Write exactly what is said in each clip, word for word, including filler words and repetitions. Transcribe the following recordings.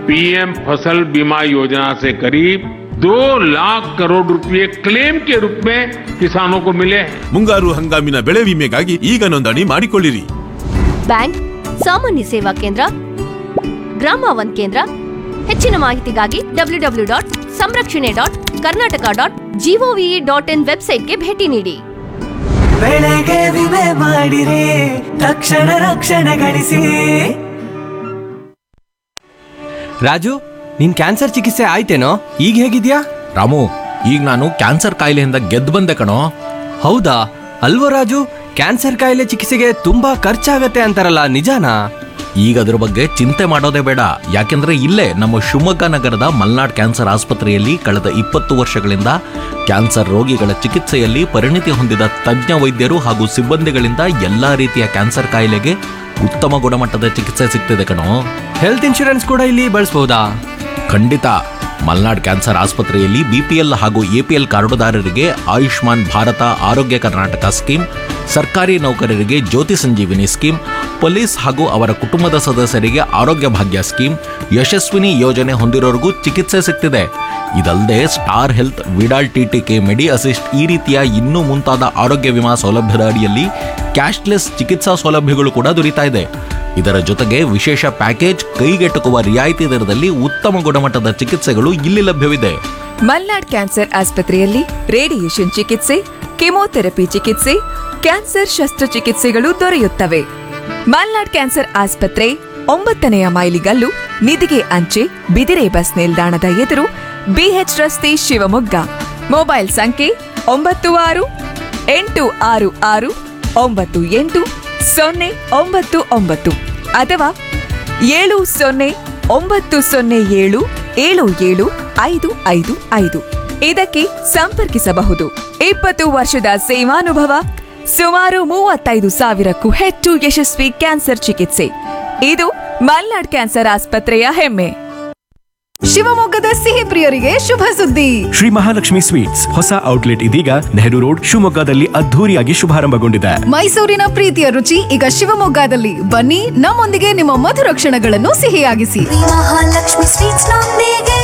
PM फसल बीमा योजना से करीब दो लाख करोड़ रुपए क्लेम के रूप में किसानों को मिले हैं। ಮುಂಗಾರು ಹಂಗಾಮಿನ ಬೆಳೆ ವಿಮೆಗಾಗಿ ಈಗ ನೋಂದಣಿ ಮಾಡಿಕೊಳ್ಳಿರಿ. ಬ್ಯಾಂಕ್, ಸಾಮಾನ್ಯ ಸೇವಾ ಕೇಂದ್ರ, ಗ್ರಾಮ ಒನ್ ಕೇಂದ್ರ. ಹೆಚ್ಚಿನ ಮಾಹಿತಿಗಾಗಿ ಡಬ್ಲ್ಯೂ ಡಬ್ಲ್ಯೂ ಡಾಟ್ ಸಂರಕ್ಷಣೆ dot Karnataka dot gov dot in ವೆಬ್ಸೈಟ್ಗೆ ಭೇಟಿ ನೀಡಿ. ಬೆಳೆಗೆ ವಿಮೆ ಮಾಡಿರಿ, ತಕ್ಷಣ ರಕ್ಷಣೆ ಗಳಿಸಿ. ರಾಜು, ನಿನ್ ಕ್ಯಾನ್ಸರ್ ಚಿಕಿತ್ಸೆ ಆಯ್ತೇನೋ? ಈಗ ಹೇಗಿದ್ಯಾ? ರಾಮು, ಈಗ ನಾನು ಕ್ಯಾನ್ಸರ್ ಕಾಯಿಲೆಯಿಂದ ಗೆದ್ದು ಬಂದೆ ಕಣೋ. ಹೌದಾ? ಅಲ್ವೋ ರಾಜು, ಕ್ಯಾನ್ಸರ್ ಕಾಯಿಲೆ ಚಿಕಿತ್ಸೆಗೆ ತುಂಬಾ ಖರ್ಚಾಗತ್ತೆ ಅಂತಾರಲ್ಲ, ನಿಜಾನಾ? ಈಗ ಅದ್ರ ಬಗ್ಗೆ ಚಿಂತೆ ಮಾಡೋದೇ ಬೇಡ. ಯಾಕೆಂದ್ರೆ ಇಲ್ಲೇ ನಮ್ಮ ಶಿವಮೊಗ್ಗ ನಗರದ ಮಲ್ನಾಡ್ ಕ್ಯಾನ್ಸರ್ ಆಸ್ಪತ್ರೆಯಲ್ಲಿ ಕಳೆದ ಇಪ್ಪತ್ತು ವರ್ಷಗಳಿಂದ ಕ್ಯಾನ್ಸರ್ ರೋಗಿಗಳ ಚಿಕಿತ್ಸೆಯಲ್ಲಿ ಪರಿಣಿತಿ ಹೊಂದಿದ ತಜ್ಞ ವೈದ್ಯರು ಹಾಗೂ ಸಿಬ್ಬಂದಿಗಳಿಂದ ಎಲ್ಲಾ ರೀತಿಯ ಕ್ಯಾನ್ಸರ್ ಕಾಯಿಲೆಗೆ ಉತ್ತಮ ಗುಣಮಟ್ಟದ ಚಿಕಿತ್ಸೆ ಸಿಗ್ತಿದೆ ಕಣೋ. ಹೆಲ್ತ್ ಇನ್ಶೂರೆನ್ಸ್ ಕೂಡ ಇಲ್ಲಿ ಬಳಸಬಹುದಾ? ಖಂಡಿತ. ಮಲ್ನಾಡ್ ಕ್ಯಾನ್ಸರ್ ಆಸ್ಪತ್ರೆಯಲ್ಲಿ ಬಿಪಿಎಲ್ ಹಾಗೂ ಎಪಿಎಲ್ ಕಾರ್ಡುದಾರರಿಗೆ ಆಯುಷ್ಮಾನ್ ಭಾರತ ಆರೋಗ್ಯ ಕರ್ನಾಟಕ ಸ್ಕೀಮ್, ಸರ್ಕಾರಿ ನೌಕರರಿಗೆ ಜ್ಯೋತಿ ಸಂಜೀವಿನಿ ಸ್ಕೀಮ್, ಪೊಲೀಸ್ ಹಾಗೂ ಅವರ ಕುಟುಂಬದ ಸದಸ್ಯರಿಗೆ ಆರೋಗ್ಯ ಭಾಗ್ಯ ಸ್ಕೀಮ್, ಯಶಸ್ವಿನಿ ಯೋಜನೆ ಹೊಂದಿರೋರಿಗೂ ಚಿಕಿತ್ಸೆ ಸಿಗ್ತಿದೆ. ಇದಲ್ಲದೆ ಸ್ಟಾರ್ ಹೆಲ್ತ್, ವಿಡಾಲ್ ಟಿಟಿಕೆ, ಮೆಡಿ ಅಸಿಸ್ಟ್ ಈ ರೀತಿಯ ಇನ್ನೂ ಮುಂತಾದ ಆರೋಗ್ಯ ವಿಮಾ ಸೌಲಭ್ಯದ ಅಡಿಯಲ್ಲಿ ಕ್ಯಾಶ್ಲೆಸ್ ಚಿಕಿತ್ಸಾ ಸೌಲಭ್ಯಗಳು ಕೂಡ ದೊರೀತಾ ಇದೆ. ಇದರ ಜೊತೆಗೆ ವಿಶೇಷ ಪ್ಯಾಕೇಜ್, ಕೈಗೆಟುಕುವ ರಿಯಾಯಿತಿ ದರದಲ್ಲಿ ಉತ್ತಮ ಗುಣಮಟ್ಟದ ಚಿಕಿತ್ಸೆಗಳು ಇಲ್ಲಿ ಲಭ್ಯವಿದೆ. ಮಲ್ನಾಡ್ ಕ್ಯಾನ್ಸರ್ ಆಸ್ಪತ್ರೆಯಲ್ಲಿ ರೇಡಿಯೇಷನ್ ಚಿಕಿತ್ಸೆ, ಕೆಮೊಥೆರಪಿ ಚಿಕಿತ್ಸೆ, ಕ್ಯಾನ್ಸರ್ ಶಸ್ತ್ರಚಿಕಿತ್ಸೆಗಳು ದೊರೆಯುತ್ತವೆ. ಮಲ್ನಾಡ್ ಕ್ಯಾನ್ಸರ್ ಆಸ್ಪತ್ರೆ ಒಂಬತ್ತನೆಯ ಮೈಲಿಗಲ್ಲು, ನಿಧಿಗೆ ಅಂಚೆ, ಬಿದಿರೆ ಬಸ್ ನಿಲ್ದಾಣದ ಎದುರು, ಬಿಎಚ್ ರಸ್ತೆ, ಶಿವಮೊಗ್ಗ. ಮೊಬೈಲ್ ಸಂಖ್ಯೆ ಒಂಬತ್ತು ಆರು ಎಂಟು ಆರು ಆರು ಒಂಬತ್ತು ಎಂಟು ಸೊನ್ನೆ ಒಂಬತ್ತು ಒಂಬತ್ತು ಅಥವಾ ಏಳು ಸೊನ್ನೆ ಒಂಬತ್ತು ಸೊನ್ನೆ ಏಳು ಏಳು ಏಳು ಐದು ಐದು ಐದು ಇದಕ್ಕೆ ಸಂಪರ್ಕಿಸಬಹುದು. ಇಪ್ಪತ್ತು ವರ್ಷದ ಸೇವಾನುಭವ, ಸುಮಾರು ಮೂವತ್ತೈದು ಸಾವಿರಕ್ಕೂ ಹೆಚ್ಚು ಯಶಸ್ವಿ ಕ್ಯಾನ್ಸರ್ ಚಿಕಿತ್ಸೆ. ಇದು ಮಲ್ನಾಡ್ ಕ್ಯಾನ್ಸರ್ ಆಸ್ಪತ್ರೆಯ ಹೆಮ್ಮೆ. ಶಿವಮೊಗ್ಗದ ಸಿಹಿ ಪ್ರಿಯರಿಗೆ ಶುಭ ಸುದ್ದಿ. ಶ್ರೀ ಮಹಾಲಕ್ಷ್ಮಿ ಸ್ವೀಟ್ಸ್ ಹೊಸ ಔಟ್ಲೆಟ್ ಇದೀಗ ನೆಹರು ರೋಡ್ ಶಿವಮೊಗ್ಗದಲ್ಲಿ ಅದ್ಧೂರಿಯಾಗಿ ಶುಭಾರಂಭಗೊಂಡಿದೆ. ಮೈಸೂರಿನ ಪ್ರೀತಿಯ ರುಚಿ ಈಗ ಶಿವಮೊಗ್ಗದಲ್ಲಿ. ಬನ್ನಿ, ನಮ್ಮೊಂದಿಗೆ ನಿಮ್ಮ ಮಧುರ ಕ್ಷಣಗಳನ್ನು ಸಿಹಿಯಾಗಿಸಿ. ಮಹಾಲಕ್ಷ್ಮಿ ಸ್ವೀಟ್ಸ್ ನೊಂದಿಗೆ.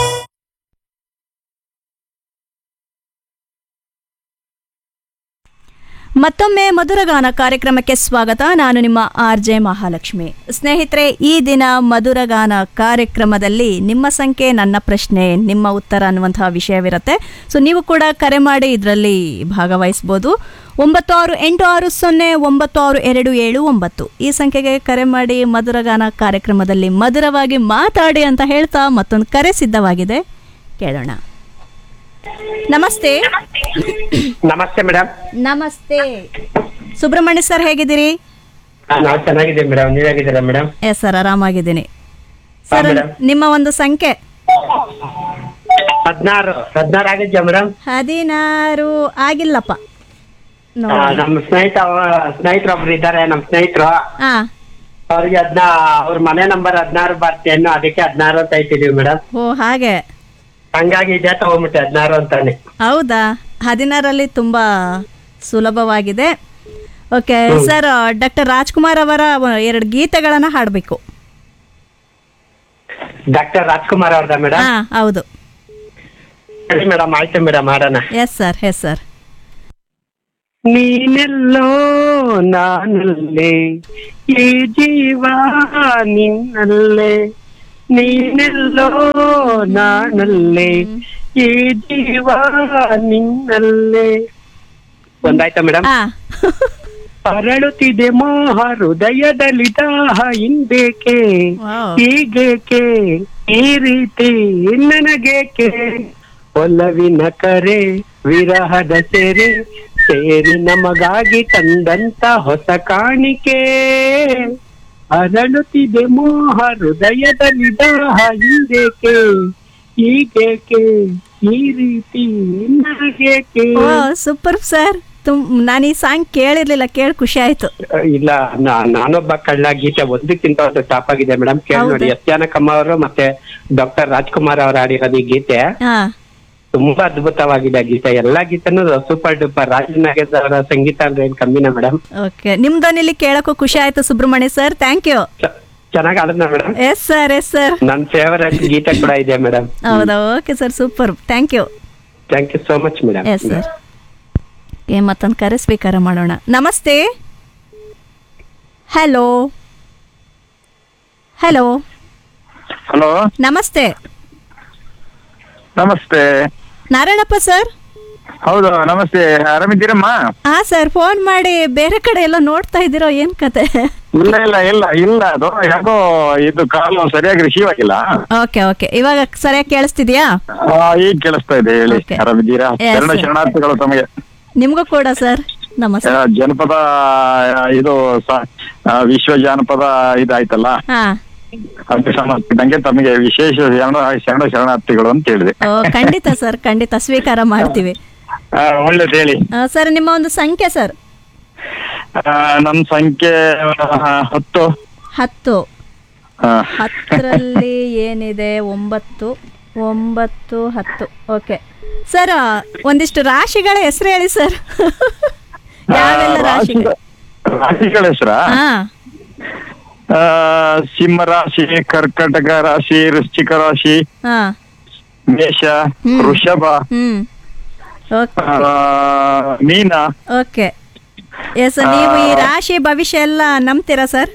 ಮತ್ತೊಮ್ಮೆ ಮಧುರಗಾನ ಕಾರ್ಯಕ್ರಮಕ್ಕೆ ಸ್ವಾಗತ. ನಾನು ನಿಮ್ಮ ಆರ್ ಜೆ ಮಹಾಲಕ್ಷ್ಮಿ. ಸ್ನೇಹಿತರೆ, ಈ ದಿನ ಮಧುರಗಾನ ಕಾರ್ಯಕ್ರಮದಲ್ಲಿ ನಿಮ್ಮ ಸಂಖ್ಯೆ ನನ್ನ ಪ್ರಶ್ನೆ ನಿಮ್ಮ ಉತ್ತರ ಅನ್ನುವಂತಹ ವಿಷಯವಿರುತ್ತೆ. ಸೊ ನೀವು ಕೂಡ ಕರೆ ಮಾಡಿ ಇದರಲ್ಲಿ ಭಾಗವಹಿಸ್ಬೋದು. ಒಂಬತ್ತು ಆರು ಎಂಟು ಆರು ಸೊನ್ನೆ ಒಂಬತ್ತು ಆರು ಎರಡು ಏಳು ಒಂಬತ್ತು ಈ ಸಂಖ್ಯೆಗೆ ಕರೆ ಮಾಡಿ ಮಧುರಗಾನ ಕಾರ್ಯಕ್ರಮದಲ್ಲಿ ಮಧುರವಾಗಿ ಮಾತಾಡಿ ಅಂತ ಹೇಳ್ತಾ ಮತ್ತೊಂದು ಕರೆ ಸಿದ್ಧವಾಗಿದೆ, ಕೇಳೋಣ. ನಮಸ್ತೆ. ನಮಸ್ತೆ ಮೇಡಮ್. ನಮಸ್ತೆ ಸುಬ್ರಹ್ಮಣ್ಯ ಸರ್, ಹೇಗಿದ್ದೀರಿ? ನಾವು ಚೆನ್ನಾಗಿದ್ದೀವಿ ಮೇಡಮ್, ನೀವು ಹೇಗಿದ್ದೀರಾ ಮೇಡಮ್? Yes sir, ಆರಾಮಾಗಿದ್ದೀನಿ sir. ನಿಮ್ಮ ಒಂದು ಸಂಖ್ಯೆ ಹದಿನಾರು ಹದಿನಾರು ಆಗಿದ್ಯಾ ಮೇಡಮ್? ಹದಿನಾರು ಆಗಿಲ್ಲಪ್ಪ. ನಮ್ಮ ಸ್ನೇಹಿತ ಸ್ನೇಹಿತರೊಬ್ರು ಇದ್ದಾರೆ, ನಮ್ಮ ಸ್ನೇಹಿತರು, ಅವ್ರಿಗೆ ಹದ್ನಾ ಅವ್ರ ಮನೆ ನಂಬರ್ ಹದಿನಾರು ಬರ್ತೀಯನ್ನು, ಅದಕ್ಕೆ ಹದಿನಾರು ಅಂತ ಐತಿದೀವಿ ಮೇಡಮ್. ಓ ಹಾಗೆ, ಹಂಗಾಗಿ ಇದೇ ತಗೊಂಡ್ಬಿಟ್ಟೆ ಹದಿನಾರು ಅಂತಾನೆ. ಹೌದಾ? ಹದಿನಾರಲ್ಲಿ ತುಂಬಾ ಸುಲಭವಾಗಿದೆ. ಓಕೆ ಸರ್, ಡಾಕ್ಟರ್ ರಾಜ್ಕುಮಾರ್ ಅವರ ಎರಡು ಗೀತೆಗಳನ್ನ ಹಾಡಬೇಕು. ಡಾಕ್ಟರ್ ರಾಜ್ಕುಮಾರ್ ಅವ್ರದ ಮೇಡಮ್? ಹೌದು ಮೇಡಮ್. ಆಯ್ತು ಮೇಡಮ್, ಹಾಡೋಣ. Yes sir, yes sir. Neenello ನಾನಲ್ಲೇ, ಈ ಜೀವ ನಿನ್ನಲ್ಲೇ, ನೀನೆಲ್ಲೋ ನಾನಲ್ಲೇ, ಈ ಜೀವ ನಿನ್ನಲ್ಲೇ. ಒಂದಾಯ್ತಾ ಮೇಡಮ್? ಅರಳುತ್ತಿದೆ ಮೋಹ ಹೃದಯದಲ್ಲಿ ದಾಹ, ಹಿಂದೇಕೆ ಹೀಗೇಕೆ ಈ ರೀತಿ ನನಗೇಕೆ, ಒಲವಿನ ಕರೆ ವಿರಹದ ಸೆರೆ ಸೇರಿ ನಮಗಾಗಿ ತಂದಂತ ಹೊಸ ಕಾಣಿಕೆ, ಅರಳುತ್ತಿದೆ ಮೋಹ ಹೃದಯದಲ್ಲಿ ದಾಹ, ಹಿಂದೇಕೆ ಹೀಗೇಕೆ ಈ ರೀತಿ ನನಗೇಕೆ. ಸೂಪರ್ ಸರ್, ನಾನು ಈ ಸಾಂಗ್ ಕೇಳಿರ್ಲಿಲ್ಲ, ಕೇಳಿ ಖುಷಿ ಆಯ್ತು. ಇಲ್ಲ, ನಾನೊಬ್ಬ ಕಳ್ಳ ಗೀತೆ ಒಂದಕ್ಕಿಂತ ಒಂದು ಟಾಪ್ ಆಗಿದೆ ಮೇಡಮ್, ಕೇಳಿ ನೋಡಿ. ಎಸ್ ಜಾನಕಮ್ಮ ಅವರು ಮತ್ತೆ ಡಾಕ್ಟರ್ ರಾಜ್ಕುಮಾರ್ ಅವರು ಆಡಿರೋದು ಈ ಗೀತೆ ತುಂಬಾ ಅದ್ಭುತವಾಗಿದೆ ಗೀತೆ. ಎಲ್ಲಾ ಗೀತೆನೂ ಸೂಪರ್ ಡೂಪರ್. ರಾಜನಾಗೇಶ್ ಅವರ ಸಂಗೀತ ಅಂದ್ರೆ ಏನ್ ಕಮ್ಮಿನ ಮೇಡಮ್. ಓಕೆ, ನಿಮ್ದೊಂದಿಲ್ಲಿ ಕೇಳಕ್ಕೂ ಖುಷಿ ಆಯ್ತು ಸುಬ್ರಹ್ಮಣ್ಯ ಸರ್, ಥ್ಯಾಂಕ್ ಯು. ಚೆನ್ನಾಗಿ ಆಡಿದ್ನ madam? Yes sir yes sir ನನ್ನ ಫೇವರೇಟ್ ಗೀತೆ ಕೂಡ ಇದೆ ಮೇಡಮ್. ಹೌದಾ? Okay sir, super, thank you. Thank you so much madam. Yes sir. ಏ ಮತ್ತೊಂದು ಕರೆ ಸ್ವೀಕಾರ ಮಾಡೋಣ. ನಮಸ್ತೆ. ಹಲೋ ಹಲೋ ಹಲೋ ನಮಸ್ತೆ. ನಮಸ್ತೆ ನಾರಾಯಣಪ್ಪ ಸರ್. ಹೌದು, ನಮಸ್ತೆ. ಆರಾಮಿದ್ದೀರಮ್ಮ? ಹಾ ಸರ್, ಫೋನ್ ಮಾಡಿ ಬೇರೆ ಕಡೆ ಎಲ್ಲ ನೋಡ್ತಾ ಇದ್ದೀರೋ ಏನ್ ಕತೆ? ಇಲ್ಲ ಇಲ್ಲ ಇಲ್ಲ ಇಲ್ಲ ಅದು ಯಾಕೋ ಇದು ಕಾಲು ಸರಿಯಾಗಿ ರಿಸೀವ್ ಆಗಿಲ್ಲ. ಓಕೆ ಓಕೆ, ಇವಾಗ ಸರಿಯಾಗಿ ಕೇಳಿಸ್ತಿದ್ಯಾ? ಆ, ಈಗ ಕೇಳಿಸ್ತಾ ಇದೆ. ಹೇಳಿ, ಆರಾಮಿದ್ದೀರಾ? Yes, ಶರಣ sir. ಶರಣಾರ್ಥಿಗಳು ತಮಗೆ. ನಿಮ್ಗೂ ಕೂಡ ಸರ್, ನಮಸ್ತೆ. ಆ, ಜನಪದ ಆ, ಇದು ಸ- ಆ, ವಿಶ್ವ ಜಾನಪದ ಇದಾಯ್ತಲ್ಲ, ಹಾ, ಅದಕ್ಕೆ ಸಂಬಂಧಿಸಿದಂಗೆ ತಮಗೆ ವಿಶೇಷ ಶರಣ ಶರಣ ಶರಣಾರ್ಥಿಗಳು ಅಂತ ಹೇಳಿದೆ. ಓ ಖಂಡಿತ ಸರ್, ಖಂಡಿತ ಸ್ವೀಕಾರ ಮಾಡ್ತೀವಿ. ಆ, ಒಳ್ಳೇದು ಹೇಳಿ. ಆ, ಸರ್ ನಿಮ್ಮ ಒಂದು ಸಂಖ್ಯೆ ಸರ್? ಆ, ನನ್ನ ಸಂಖ್ಯೆ ಆ, ಹತ್ತು. ಹತ್ತು. ಆ. ಹತ್ತರಲ್ಲಿ ಏನಿದೆ? ಒಂಬತ್ತು. ಒಂಬತ್ತು ಹತ್ತು. ಓಕೆ ಸರ್, ಒಂದಿಷ್ಟು ರಾಶಿಗಳ ಹೆಸರು ಹೇಳಿ ಸರ್. ಯಾವೆಲ್ಲ ರಾಶಿಗಳು? ರಾಶಿಗಳ ಹೆಸರ ಹಾ, ಸಿಂಹ ರಾಶಿ, ಕರ್ಕಟಕ ರಾಶಿ, ವೃಶ್ಚಿಕ ರಾಶಿ, ಹಾ, ಮೇಷ, ವೃಷಭ, ಹ್ಮ್, ಓಕೆ ಆ, ಮೀನ. Okay yes. ನೀವು ಈ ರಾಶಿ ಭವಿಷ್ಯ ಎಲ್ಲ ನಂಬ್ತೀರಾ ಸರ್?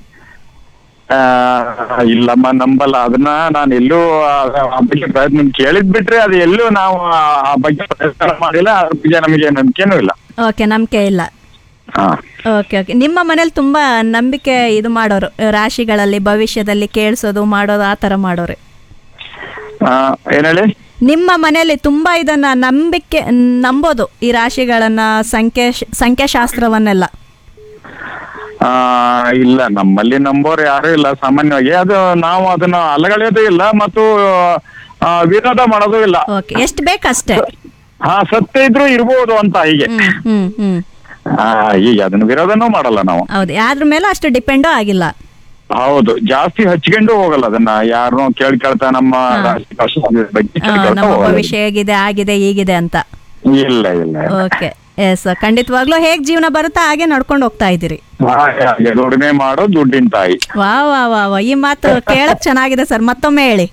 ಆ, ಇಲ್ಲಮ್ಮ, ನಂಬಲ್ಲ ಅದನ್ನ. ನಾನು ಎಲ್ಲೂ ಆ ಆ ಬಗ್ಗೆ ಪ್ರಯತ್ನ ಕೇಳಿದ್ ಬಿಟ್ರೆ ಅದು ಎಲ್ಲೂ ನಾವು ಆ ಬಗ್ಗೆ ಪ್ರಯತ್ನ ಮಾಡಿಲ್ಲ. ಅದ್ರ ಬಗ್ಗೆ ನಮಗೆ ನಂಬಿಕೆನೂ ಇಲ್ಲ. ಓಕೆ, ನಂಬಿಕೆ ಇಲ್ಲ. ಹಾ. Okay okay. ನಿಮ್ಮ ಮನೇಲಿ ತುಂಬಾ ನಂಬಿಕೆ ಇದು ಮಾಡೋರು, ರಾಶಿಗಳಲ್ಲಿ ಭವಿಷ್ಯದಲ್ಲಿ ಕೇಳಿಸೋದು ಮಾಡೋದು ಆ ಥರ ಮಾಡೋರು? ಆ, ಏನ್ ಹೇಳಿ? ನಿಮ್ಮ ಮನೆಯಲ್ಲಿ ತುಂಬಾ ಇದನ್ನ ನಂಬಿಕೆ ನಂಬೋದು, ಈ ರಾಶಿಗಳನ್ನ, ಸಂಖ್ಯೆ ಸಂಖ್ಯಾಶಾಸ್ತ್ರವನ್ನೆಲ್ಲ? ಆ ಇಲ್ಲ, ನಮ್ಮಲ್ಲಿ ನಂಬೋರು ಯಾರು ಇಲ್ಲ ಸಾಮಾನ್ಯವಾಗಿ. ಅದು ನಾವು ಅದನ್ನ ಅಲಗಳೆಯೋದು ಇಲ್ಲ ಮತ್ತು ಆ, ವಿರೋಧ ಮಾಡೋದು ಇಲ್ಲ. ಓಕೆ, ಎಷ್ಟು ಬೇಕಷ್ಟೇ. ಹಾ, ಸತ್ಯ ಇದ್ರು ಇರ್ಬೋದು ಅಂತ ಹೀಗೆ. ಹ್ಮ್ ಹ್ಮ್. ಆ, ಹೀಗೆ ಅದನ್ನ ವಿರೋಧನೂ ಮಾಡಲ್ಲ ನಾವು. ಹೌದು, ಯಾದ್ರ ಮೇಲೆ ಅಷ್ಟು ಡಿಪೆಂಡು ಆಗಿಲ್ಲ. ಹೌದು, ಜಾಸ್ತಿ ಹಚ್ಕೊಂಡು ಹೋಗಲ್ಲ ಅದನ್ನ. ಯಾರನ್ನೋ ಕೇಳ್ ಕೇಳ್ತಾ ನಮ್ಮ ರಾಶಿ ರಾಶಿ ಬಗ್ಗೆ ಆ, ಕೇಳ್ಕೊಳ್ತಾ ನಮ್ಮ ಹೋಗಲ್ಲ. ಭವಿಷ್ಯ ಹೇಗಿದೆ, ಆಗಿದೆ, ಹೀಗಿದೆ ಅಂತ. ಇಲ್ಲ ಇಲ್ಲ. ಓಕೆ ಎಸ್, ಖಂಡಿತವಾಗ್ಲೂ ಹೇಗ್ ಜೀವನ ಬರುತ್ತಾ ಹಾಗೆ ನಡ್ಕೊಂಡು ಹೋಗ್ತಾ ಇದ್ದೀರಿ. ಹಾಗೆ ದುಡಿಮೆ ಮಾಡೋ ದುಡ್ಡಿನ ತಾಯಿ. ವಾ ವಾ ವಾ ವಾ, ಈ ಮಾತು ಕೇಳಕ್ ಚೆನ್ನಾಗಿದೆ ಸರ್, ಮತ್ತೊಮ್ಮೆ ಹೇಳಿ.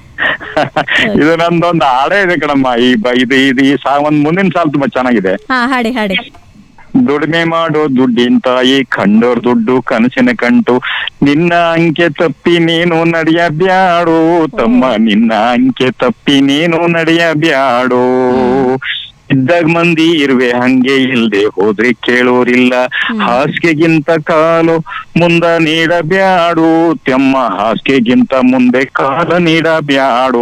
ಇದು ನಂದೊಂದು ಹಾಡೇ ಇದೆ ಕಣಮ್ಮ. ಈ ಬ- ಇದು ಇದು ಈ ಸಾ ಒಂದ್ ಮುಂದಿನ ಸಾಲ್ ತುಂಬಾ ಚೆನ್ನಾಗಿದೆ. ಹಾ, ಹಾಡಿ ಹಾಡಿ. ದುಡಿಮೆ ಮಾಡೋ ದುಡ್ಡಿನ ತಾಯಿ, ಕಂಡೋರ್ ದುಡ್ಡು ಕನಸಿನ ಕಂಟು, ನಿನ್ನ ಅಂಕೆ ತಪ್ಪಿ ನೀನು ನಡೆಯ ಬ್ಯಾಡು ತಮ್ಮ, ನಿನ್ನ ಅಂಕೆ ತಪ್ಪಿ ನೀನು ನಡೆಯ ಬ್ಯಾಡು. ಇದ್ದಾಗ ಮಂದಿ ಇರುವೆ ಹಂಗೆ ಇಲ್ದೆ ಹೋದ್ರೆ ಕೇಳೋರಿಲ್ಲ, ಹಾಸಿಗೆಗಿಂತ ಕಾಲು ಮುಂದ ನೀಡಬ್ಯಾಡು ತೆಮ್ಮ, ಹಾಸಿಗೆಗಿಂತ ಮುಂದೆ ಕಾಲ ನೀಡಬ್ಯಾಡು.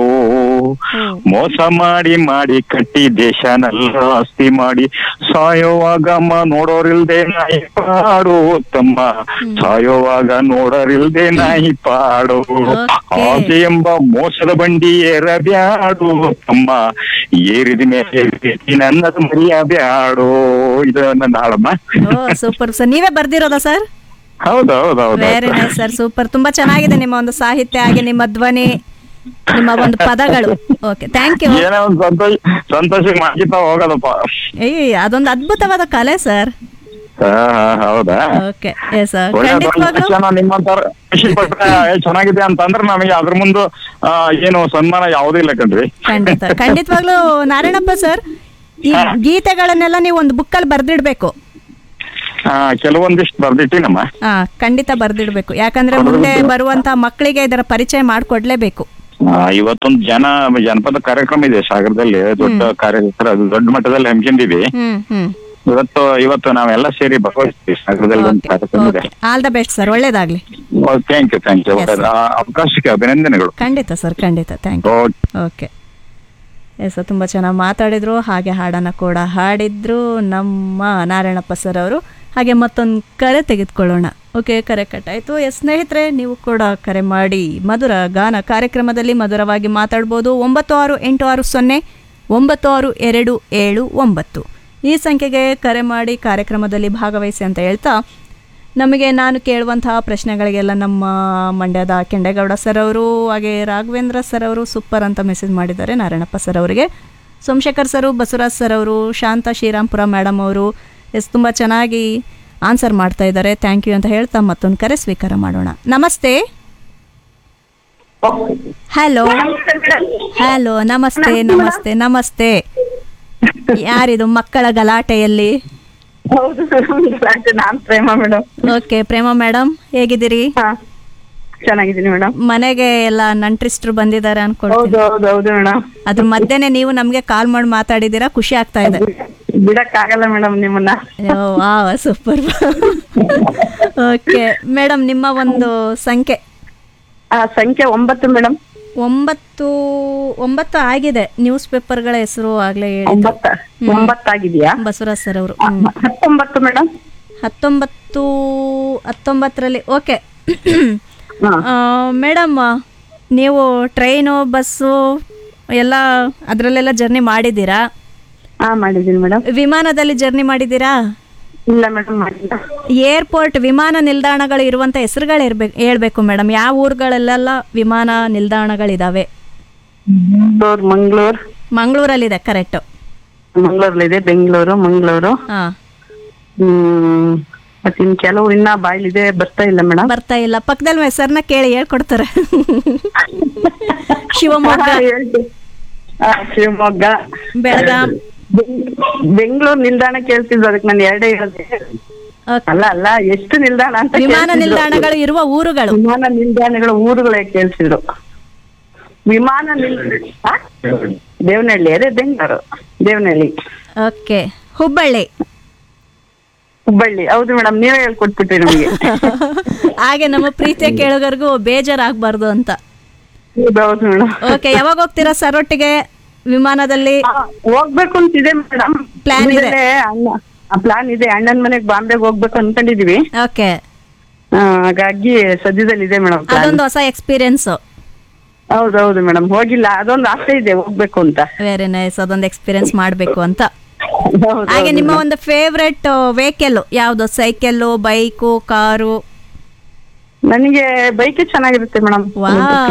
ಮೋಸ ಮಾಡಿ ಮಾಡಿ ಕಟ್ಟಿ ದೇಶನೆಲ್ಲ ಆಸ್ತಿ ಮಾಡಿ, ಸಾಯೋವಾಗ ನೋಡೋರಿಲ್ದೆ ನಾಯಿ ಪಾಡು ತಮ್ಮ, ಸಾಯೋವಾಗ ನೋಡೋರಿಲ್ದೆ ನಾಯಿ ಪಾಡು. ಆಸೆ ಎಂಬ ಮೋಸದ ಬಂಡಿ ಏರಬ್ಯಾಡು ತಮ್ಮ, ಏರಿದ ಮೇಲೆ ನನ್ನದು ಮರಿಯಬ್ಯಾಡು. ಇದು ನನ್ನ ಹಾಡಮ್ಮ. ಸೂಪರ್ ಸರ್, ನೀವೇ ಬರ್ದಿರೋದಾ ಸರ್? ಹೌದು ಹೌದು ಹೌದು. Very nice sir, super. ತುಂಬಾ ಚೆನ್ನಾಗಿದೆ ನಿಮ್ಮ ಒಂದು ಸಾಹಿತ್ಯ, ಹಾಗೆ ನಿಮ್ಮ ಧ್ವನಿ, ನಿಮ್ಮ ಒಂದು ಪದಗಳು. Okay, thank you. ಏನೋ ಒಂದು ಸಂತೋಷ ಸಂತೋಷ ಮಾಡ್ತಾ ಹೋಗೋದಪ್ಪ. ಏಯ್, ಅದೊಂದು ಅದ್ಭುತವಾದ ಕಲೆ ಸರ್. ಹಾ ಹೌದಾ? ಓಕೆ ಎಸ್ ಸರ್, ಖಂಡಿತವಾಗ್ಲೂ ನಿಮ್ಮಂತರ ಖುಷಿ ಪಟ್ರೆ ಚೆನ್ನಾಗಿದೆ ಅಂತಂದ್ರೆ ನಮಗೆ ಅದ್ರ ಮುಂದೆ ಆ, ಏನು ಸನ್ಮಾನ ಯಾವುದೂ ಇಲ್ಲ ಕಣ್ರಿ. ಖಂಡಿತ ಖಂಡಿತವಾಗ್ಲೂ ನಾರಾಯಣಪ್ಪ ಸರ್, ಈ ಗೀತೆಗಳನ್ನೆಲ್ಲ ನೀವು ಒಂದು ಬುಕ್ಕಲ್ಲಿ ಬರ್ದಿಡ್ಬೇಕು. ಆ, ಕೆಲವೊಂದಿಷ್ಟು ಬರ್ದಿಟ್ಟಿನಮ್ಮ. ಹಾ, ಖಂಡಿತ ಬರ್ದಿಡ್ಬೇಕು. ಯಾಕಂದ್ರೆ ಮುಂದೆ ಬರುವಂತ ಮಕ್ಕಳಿಗೆ ಇದರ ಪರಿಚಯ ಮಾಡಿಕೊಡ್ಲೇಬೇಕು. ಆ, ಇವತ್ತೊಂದು ಜನ ಜನಪದ ಕಾರ್ಯಕ್ರಮ ಇದೆ ಸಾಗರದಲ್ಲಿ, ದೊಡ್ಡ ಕಾರ್ಯಕ್ರಮ, ಅದು ದೊಡ್ಡ ಮಟ್ಟದಲ್ಲಿ ಹಮ್ಮಿಕೊಂಡಿವಿ. ಹ್ಮ್ ಹ್ಮ್. ಇವತ್ತು ಇವತ್ತು ನಾವೆಲ್ಲ ಸೇರಿ ಭಾಗವಹಿಸ್ತೀವಿ. ಸಾಗರದಲ್ಲಿ ಒಂದು ಕಾರ್ಯಕ್ರಮ ಇದೆ. ಆಲ್ ದ ಬೆಸ್ಟ್ ಸರ್, ಒಳ್ಳೇದಾಗ್ಲಿ. Thank you thank you. ಅವಕಾಶಕ್ಕೆ ಅಭಿನಂದನೆಗಳು. ಖಂಡಿತ ಸರ್, ಖಂಡಿತ. Thank you. ಓಕೆ ಎಸ್, ತುಂಬ ಚೆನ್ನಾಗಿ ಮಾತಾಡಿದ್ರು, ಹಾಗೆ ಹಾಡನ್ನು ಕೂಡ ಹಾಡಿದ್ರು ನಮ್ಮ ನಾರಾಯಣಪ್ಪ ಸರ್ ಅವರು. ಹಾಗೆ ಮತ್ತೊಂದು ಕರೆ ತೆಗೆದುಕೊಳ್ಳೋಣ. ಓಕೆ, ಕರೆ ಕಟ್ಟಾಯಿತು. ಎಸ್ ಸ್ನೇಹಿತರೆ, ನೀವು ಕೂಡ ಕರೆ ಮಾಡಿ ಮಧುರ ಗಾನ ಕಾರ್ಯಕ್ರಮದಲ್ಲಿ ಮಧುರವಾಗಿ ಮಾತಾಡ್ಬೋದು. ಒಂಬತ್ತು ಆರು ಎಂಟು ಆರು ಸೊನ್ನೆ ಒಂಬತ್ತು ಆರು ಎರಡು ಏಳು ಒಂಬತ್ತು ಈ ಸಂಖ್ಯೆಗೆ ಕರೆ ಮಾಡಿ ಕಾರ್ಯಕ್ರಮದಲ್ಲಿ ಭಾಗವಹಿಸಿ ಅಂತ ಹೇಳ್ತಾ, ನಮಗೆ ನಾನು ಕೇಳುವಂತಹ ಪ್ರಶ್ನೆಗಳಿಗೆಲ್ಲ ನಮ್ಮ ಮಂಡ್ಯದ ಕೆಂಡೇಗೌಡ ಸರ್ ಅವರು, ಹಾಗೆ ರಾಘವೇಂದ್ರ ಸರ್ ಅವರು ಸೂಪರ್ ಅಂತ ಮೆಸೇಜ್ ಮಾಡಿದ್ದಾರೆ ನಾರಾಯಣಪ್ಪ ಸರ್ ಅವರಿಗೆ. ಸೋಮಶೇಖರ್ ಸರು, ಬಸವರಾಜ್ ಸರ್ ಅವರು, ಶಾಂತ ಶ್ರೀರಾಮ್ಪುರ ಮೇಡಮ್ ಅವರು ಎಸ್ ತುಂಬ ಚೆನ್ನಾಗಿ ಆನ್ಸರ್ ಮಾಡ್ತಾ ಇದ್ದಾರೆ. ಥ್ಯಾಂಕ್ ಯು ಅಂತ ಹೇಳ್ತಾ ಮತ್ತೊಂದು ಕರೆ ಸ್ವೀಕಾರ ಮಾಡೋಣ. ನಮಸ್ತೆ. ಹಲೋ ಹಲೋ ನಮಸ್ತೆ ನಮಸ್ತೆ ನಮಸ್ತೆ. ಯಾರಿದು ಮಕ್ಕಳ ಗಲಾಟೆಯಲ್ಲಿ? ಹೌದು ನಾನ್ ಪ್ರೇಮ ಮೇಡಮ್. ಓಕೆ ಪ್ರೇಮ ಮೇಡಮ್, ಹೇಗಿದ್ದೀರಿ? ಚೆನ್ನಾಗಿದ್ದೀನಿ ಮೇಡಮ್. ಮನೆಗೆ ಎಲ್ಲ ನಂಟ್ರಿಸ್ಟ್ರು ಬಂದಿದ್ದಾರೆ ಅನ್ಕೊಳ್ತೀನಿ. ಹೌದು ಹೌದು ಮೇಡಮ್. ಅದ್ರ ಮಧ್ಯೆನೆ ನೀವು ನಮ್ಗೆ ಕಾಲ್ ಮಾಡಿ ಮಾತಾಡಿದೀರಾ, ಖುಷಿ ಆಗ್ತಾ ಇದೆ. ಬಿಡಕ್ಕಾಗಲ್ಲ ಮೇಡಮ್ ನಿಮ್ಮನ್ನ. ವಾಹ್ ಸೂಪರ್. ಓಕೆ ಮೇಡಮ್, ನಿಮ್ಮ ಒಂದು ಸಂಖ್ಯೆ? ಸಂಖ್ಯೆ ಒಂಬತ್ತು ಮೇಡಮ್. ಒಂಬತ್ತು ಒಂಬತ್ತು ಆಗಿದೆ. ನ್ಯೂಸ್ ಪೇಪರ್ಗಳ ಹೆಸರು ಆಗ್ಲೇ ಹೇಳಿ. ಒಂಬತ್ತಾಗಿದೆಯಾ? ಬಸವರಾಜ್ ಸರ್ ಅವರು. ಹತ್ತೊಂಬತ್ತು ಮೇಡಮ್. ಹತ್ತೊಂಬತ್ತು ಹತ್ತೊಂಬತ್ತರಲ್ಲಿ ಓಕೆ ಮೇಡಮ್. ನೀವು ಟ್ರೈನು ಬಸ್ಸು ಎಲ್ಲ ಅದರಲ್ಲೆಲ್ಲ ಜರ್ನಿ ಮಾಡಿದ್ದೀರಾ? ಹಾ ಮಾಡಿದ್ದೀನಿ ಮೇಡಮ್. ವಿಮಾನದಲ್ಲಿ ಜರ್ನಿ ಮಾಡಿದ್ದೀರಾ? ಇಲ್ಲ ಮೇಡಮ್ ಮಾಡಿಲ್ಲ. ಏರ್ಪೋರ್ಟ್ ವಿಮಾನ ನಿಲ್ದಾಣಗಳು ಇರುವಂತ ಹೆಸರುಗಳು ಇರ್ಬೇಕು ಹೇಳ್ಬೇಕು ಮೇಡಮ್. ಯಾವ ಊರುಗಳಲ್ಲೆಲ್ಲ ವಿಮಾನ ನಿಲ್ದಾಣಗಳಿದಾವೆ? ಮಂಗಳೂರು. ಮಂಗಳೂರಲ್ಲಿದೆ, ಕರೆಕ್ಟ್. ಮಂಗಳೂರಲ್ಲಿದೆ. ಬೆಂಗಳೂರು, ಮಂಗಳೂರು. ಹಾ. ಹ್ಮ್ ಮತ್ತೆ ಇನ್ ಕೆಲವು ಇನ್ನ ಬಾಯ್ಲಿದೆ, ಬರ್ತಾ ಇಲ್ಲ ಮೇಡಮ್. ಬರ್ತಾ ಇಲ್ಲ. ಪಕ್ಕದಲ್ಲಿ ಹೆಸರನ್ನ ಕೇಳಿ ಹೇಳ್ಕೊಡ್ತಾರೆ. ಶಿವಮೊಗ್ಗ, ಶಿವಮೊಗ್ಗ, ಬೆಳಗಾಂ, ಬೆಂಗಳೂರು ನಿಲ್ದಾಣ ಕೇಳ್ತಿದ್ರು, ಅದಕ್ಕೆ ನಾನು ಎರಡೇ ಹೇಳಿದೆ. ಅಲ್ಲ ಅಲ್ಲ ಎಷ್ಟು ನಿಲ್ದಾಣ ಅಂತ. ವಿಮಾನ ನಿಲ್ದಾಣಗಳು ಇರುವ ಊರುಗಳು. ವಿಮಾನ ನಿಲ್ದಾಣಗಳ ಊರುಗಳೇ ಕೇಳ್ತಿದ್ರು. ವಿಮಾನ ನಿಲ್ದಾಣ ದೇವನಹಳ್ಳಿ. ಅದೇ ಬೆಂಗಳೂರು ದೇವನಹಳ್ಳಿ. ಓಕೆ. ಹುಬ್ಬಳ್ಳಿ. ಹುಬ್ಬಳ್ಳಿ ಹೌದು ಮೇಡಮ್, ನೀವೇ ಹೇಳ್ಕೊಟ್ಬಿಟ್ರಿ ನಮಗೆ. ಹಾಗೆ ನಮ್ಮ ಪ್ರೀತಿಯ ಕೇಳುಗರಿಗೂ ಬೇಜಾರಾಗಬಾರ್ದು ಅಂತ. ಹೌದು ಮೇಡಮ್. ಓಕೆ, ಯಾವಾಗ ಹೋಗ್ತೀರಾ ಸರ್ ಒಟ್ಟಿಗೆ ವಿಮಾನದಲ್ಲಿ? ಹೋಗ್ಬೇಕು ಅಂತಿದೆ ಮೇಡಮ್. ಪ್ಲಾನ್ ಇದೆ? ಪ್ಲಾನ್ ಇದೆ. ಅಣ್ಣನ ಮನೆಗೆ ಬಾಂಬೆಗೆ ಹೋಗ್ಬೇಕು ಅನ್ಕೊಂಡಿದೀವಿ. ಓಕೆ. ಹಾಗಾಗಿ ಸದ್ಯದಲ್ಲಿ ಇದೆ ಮೇಡಮ್. ಅದೊಂದು ಹೊಸ ಎಕ್ಸ್ಪೀರಿಯನ್ಸ್. ಹೌದೌದು ಮೇಡಮ್, ಹೋಗಿಲ್ಲ. ಅದೊಂದು ಆಸೆ ಇದೆ ಹೋಗ್ಬೇಕು ಅಂತ. Very nice. ಅದೊಂದು ಎಕ್ಸ್ಪೀರಿಯನ್ಸ್ ಮಾಡ್ಬೇಕು ಅಂತ. ಹಾಗೆ ನಿಮ್ಮ ಒಂದು ಫೇವ್ರೆಟ್ ವೆಹಿಕಲ್ ಯಾವ್ದು? Cycle, bike, car? ನನಗೆ ಬೈಕ್ ಚೆನ್ನಾಗಿರುತ್ತೆ ಮೇಡಮ್. ವಾ,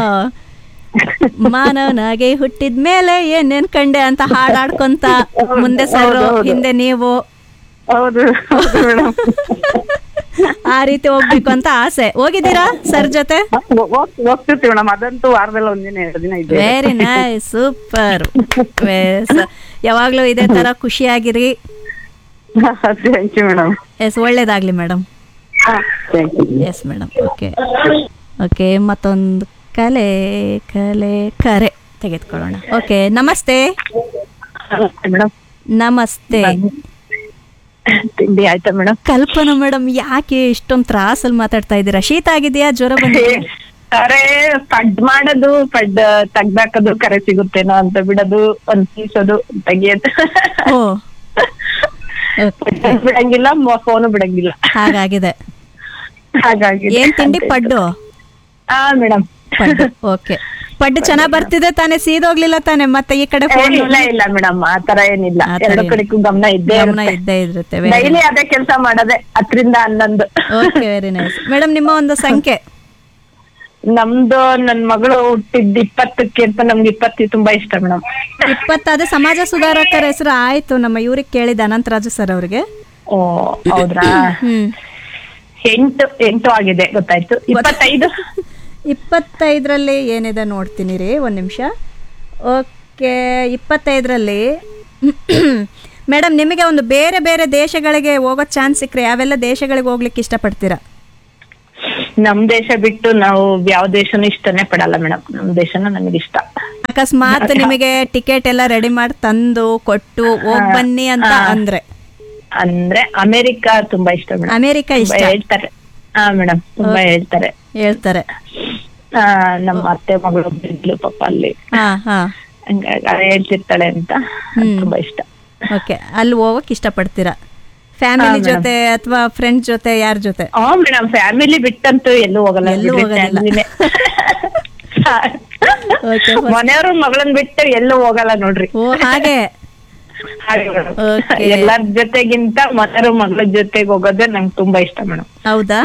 ಮಾನವನಾಗೆ ಹುಟ್ಟಿದ ಮೇಲೆ ಏನೇನ್ ಕಂಡೆ ಅಂತ ಹಾಡಾಡ್ಕೊಂತ ಮುಂದೆ ಸರ್ ಹಿಂದೆ ನೀವು. ಹೌದು ಮೇಡಮ್. ಆ ರೀತಿ ಹೋಗ್ಬೇಕು ಅಂತ ಆಸೆ. ಹೋಗಿದ್ದೀರಾ ಸರ್ ಜೊತೆ? ಹೋಗ್ತಿರ್ತೀವಿ ಮೇಡಮ್. ಅದಂತೂ ವಾರದಲ್ಲಿ ಒಂದಿನ ಎರಡು ದಿನ ಇದೆ. Very nice, super. ಯಾವಾಗ್ಲೂ ಇದೇ ತರ ಖುಷಿಯಾಗಿರಿ. Thank you madam. ಎಸ್, ಒಳ್ಳೇದಾಗ್ಲಿ madam. Yes madam. Okay okay ಮತ್ತೊಂದು ಕಲೆ ಕಲೆ ಕರೆ ತೆಗೆದುಕೊಳ್ಳೋಣ. ಓಕೆ, ನಮಸ್ತೆ ಮೇಡಮ್. ನಮಸ್ತೆ. ತಿಂಡಿ ಆಯ್ತಾ ಮೇಡಮ್? ಕಲ್ಪನಾ ಮೇಡಮ್, ಯಾಕೆ ಇಷ್ಟೊಂದು ತ್ರಾಸಲ್ಲಿ ಮಾತಾಡ್ತಾ ಇದ್ದೀರಾ? ಶೀತ ಆಗಿದೆಯಾ? ಜ್ವರ ಬಂದಿದೆ? ಅರೆ ಪಡ್ ಮಾಡೋದು, ಪಡ್ ತೆಗ್ದಾಕೋದು, ಕರೆ ಸಿಗುತ್ತೇನೋ ಅಂತ ಬಿಡೋದು, ಒಂದ್ ಪೀಸೋದು, ತೆಗಿಯೋದು. ಓ, ಬಿಡಂಗಿಲ್ಲ, ಫೋನು ಬಿಡಂಗಿಲ್ಲ. ಹಾಗಾಗಿದೆ. ಹಾಗಾಗಿ ಏನ್ ತಿಂಡಿ? ಪಡ್ಡು? ಹಾ ಮೇಡಮ್, ಪಡ್ಡು. ಓಕೆ. ಪಡ್ಡು ಚೆನ್ನಾಗ್ ಬರ್ತಿದೆ ತಾನೆ? ಸೀದೋಗ್ಲಿಲ್ಲ ತಾನೆ ಮತ್ತೆ ಈ ಕಡೆ? ಇಲ್ಲ ಇಲ್ಲ ಮೇಡಮ್, ಆ ತರ ಏನಿಲ್ಲ. ಎರಡು ಕಡೆಗೂ ಗಮನ ಇದ್ದೇ ಗಮನ ಇದ್ದೇ ಇರುತ್ತೆ. ಡೈಲಿ ಅದೇ ಕೆಲಸ ಮಾಡೋದೆ, ಹತ್ತರಿಂದ ಹನ್ನೊಂದು. Okay, very nice madam. ನಿಮ್ಮ ಒಂದು ಸಂಖ್ಯೆ? ನಮ್ದು ನನ್ ಮಗಳು ಹುಟ್ಟಿದ್ ಇಪ್ಪತ್ತಕ್ಕೆ ಅಂತ. ನಮ್ಗೆ ಇಪ್ಪತ್ತು ತುಂಬಾ ಇಷ್ಟ ಮೇಡಮ್. ಇಪ್ಪತ್ತಾದ ಸಮಾಜ ಸುಧಾರಕರ ಹೆಸರು ಆಯ್ತು. ನಮ್ಮ ಇವ್ರಿಗೆ ಕೇಳಿದ ಅನಂತರಾಜು ಸರ್ ಅವ್ರಿಗೆ. ಓ ಹೌದ್ರಾ? ಹ್ಮ್. ಎಂಟು ಎಂಟು ಆಗಿದೆ, ಗೊತ್ತಾಯ್ತು. ಇಪ್ಪತ್ತೈದು ಇಪ್ಪತ್ತೈದರಲ್ಲಿ ಏನಿದೆ ನೋಡ್ತೀನಿ ರೀ, ಒಂದು ನಿಮಿಷ. ಓಕೆ, ಇಪ್ಪತ್ತೈದರಲ್ಲಿ ಮೇಡಮ್ ನಿಮಗೆ ಒಂದು ಬೇರೆ ಬೇರೆ ದೇಶಗಳಿಗೆ ಹೋಗೋ ಚಾನ್ಸ್ ಸಿಕ್ಕರೆ ಯಾವೆಲ್ಲ ದೇಶಗಳಿಗೆ ಹೋಗ್ಲಿಕ್ಕೆ ಇಷ್ಟಪಡ್ತೀರಾ? ನಮ್ ದೇಶ ಬಿಟ್ಟು ನಾವು ಯಾವ ದೇಶನೂ ಇಷ್ಟನೇ ಪಡಲ್ಲ ಮೇಡಮ್. ನಮ್ ದೇಶನ ನಮಗೆ ಇಷ್ಟ. ಅಕಸ್ಮಾತ್ ನಿಮಗೆ ಟಿಕೆಟ್ ಎಲ್ಲ ರೆಡಿ ಮಾಡಿ ತಂದು ಕೊಟ್ಟು ಹೋಗ್ ಬನ್ನಿ ಅಂತ ಅಂದ್ರೆ? ಅಂದ್ರೆ ಅಮೆರಿಕ ತುಂಬಾ ಇಷ್ಟ ಮೇಡಮ್. ಅಮೆರಿಕ ಇಷ್ಟ ಹೇಳ್ತಾರೆ. ಹಾ ಮೇಡಮ್, ತುಂಬಾ ಹೇಳ್ತಾರೆ ಹೇಳ್ತಾರೆ ಆ ನಮ್ಮ ಅತ್ತೆ ಮಗಳು ಬಿದ್ಲು ಪಾಪ ಅಲ್ಲಿ, ಹಂಗಾಗಿ ಹೇಳ್ತಿರ್ತಾಳೆ ಅಂತ ತುಂಬಾ ಇಷ್ಟ. ಓಕೆ, ಅಲ್ಲಿ ಹೋಗಕ್ ಇಷ್ಟಪಡ್ತೀರಾ? ಫ್ಯಾಮಿಲಿ ಜೊತೆ ಅಥವಾ ಫ್ರೆಂಡ್ಸ್ ಜೊತೆ, ಯಾರ ಜೊತೆ? ಹಾ ಮೇಡಮ್, ಫ್ಯಾಮಿಲಿ ಬಿಟ್ಟಂತೂ ಎಲ್ಲೂ ಹೋಗಲ್ಲ. ಎಲ್ಲೂ ಹೋಗಲ್ಲ. ಮನೆಯವ್ರ ಮಗಳನ್ ಬಿಟ್ಟು ಎಲ್ಲೂ ಹೋಗಲ್ಲ ನೋಡ್ರಿ. ಓ ಹಾಗೆ. ಎಲ್ಲರ ಜೊತೆಗಿಂತ ಮನೆಯವ್ರ ಮಗಳ ಜೊತೆಗೆ ಹೋಗೋದೇ ನಂಗೆ ತುಂಬಾ ಇಷ್ಟ ಮೇಡಮ್. ಹೌದಾ?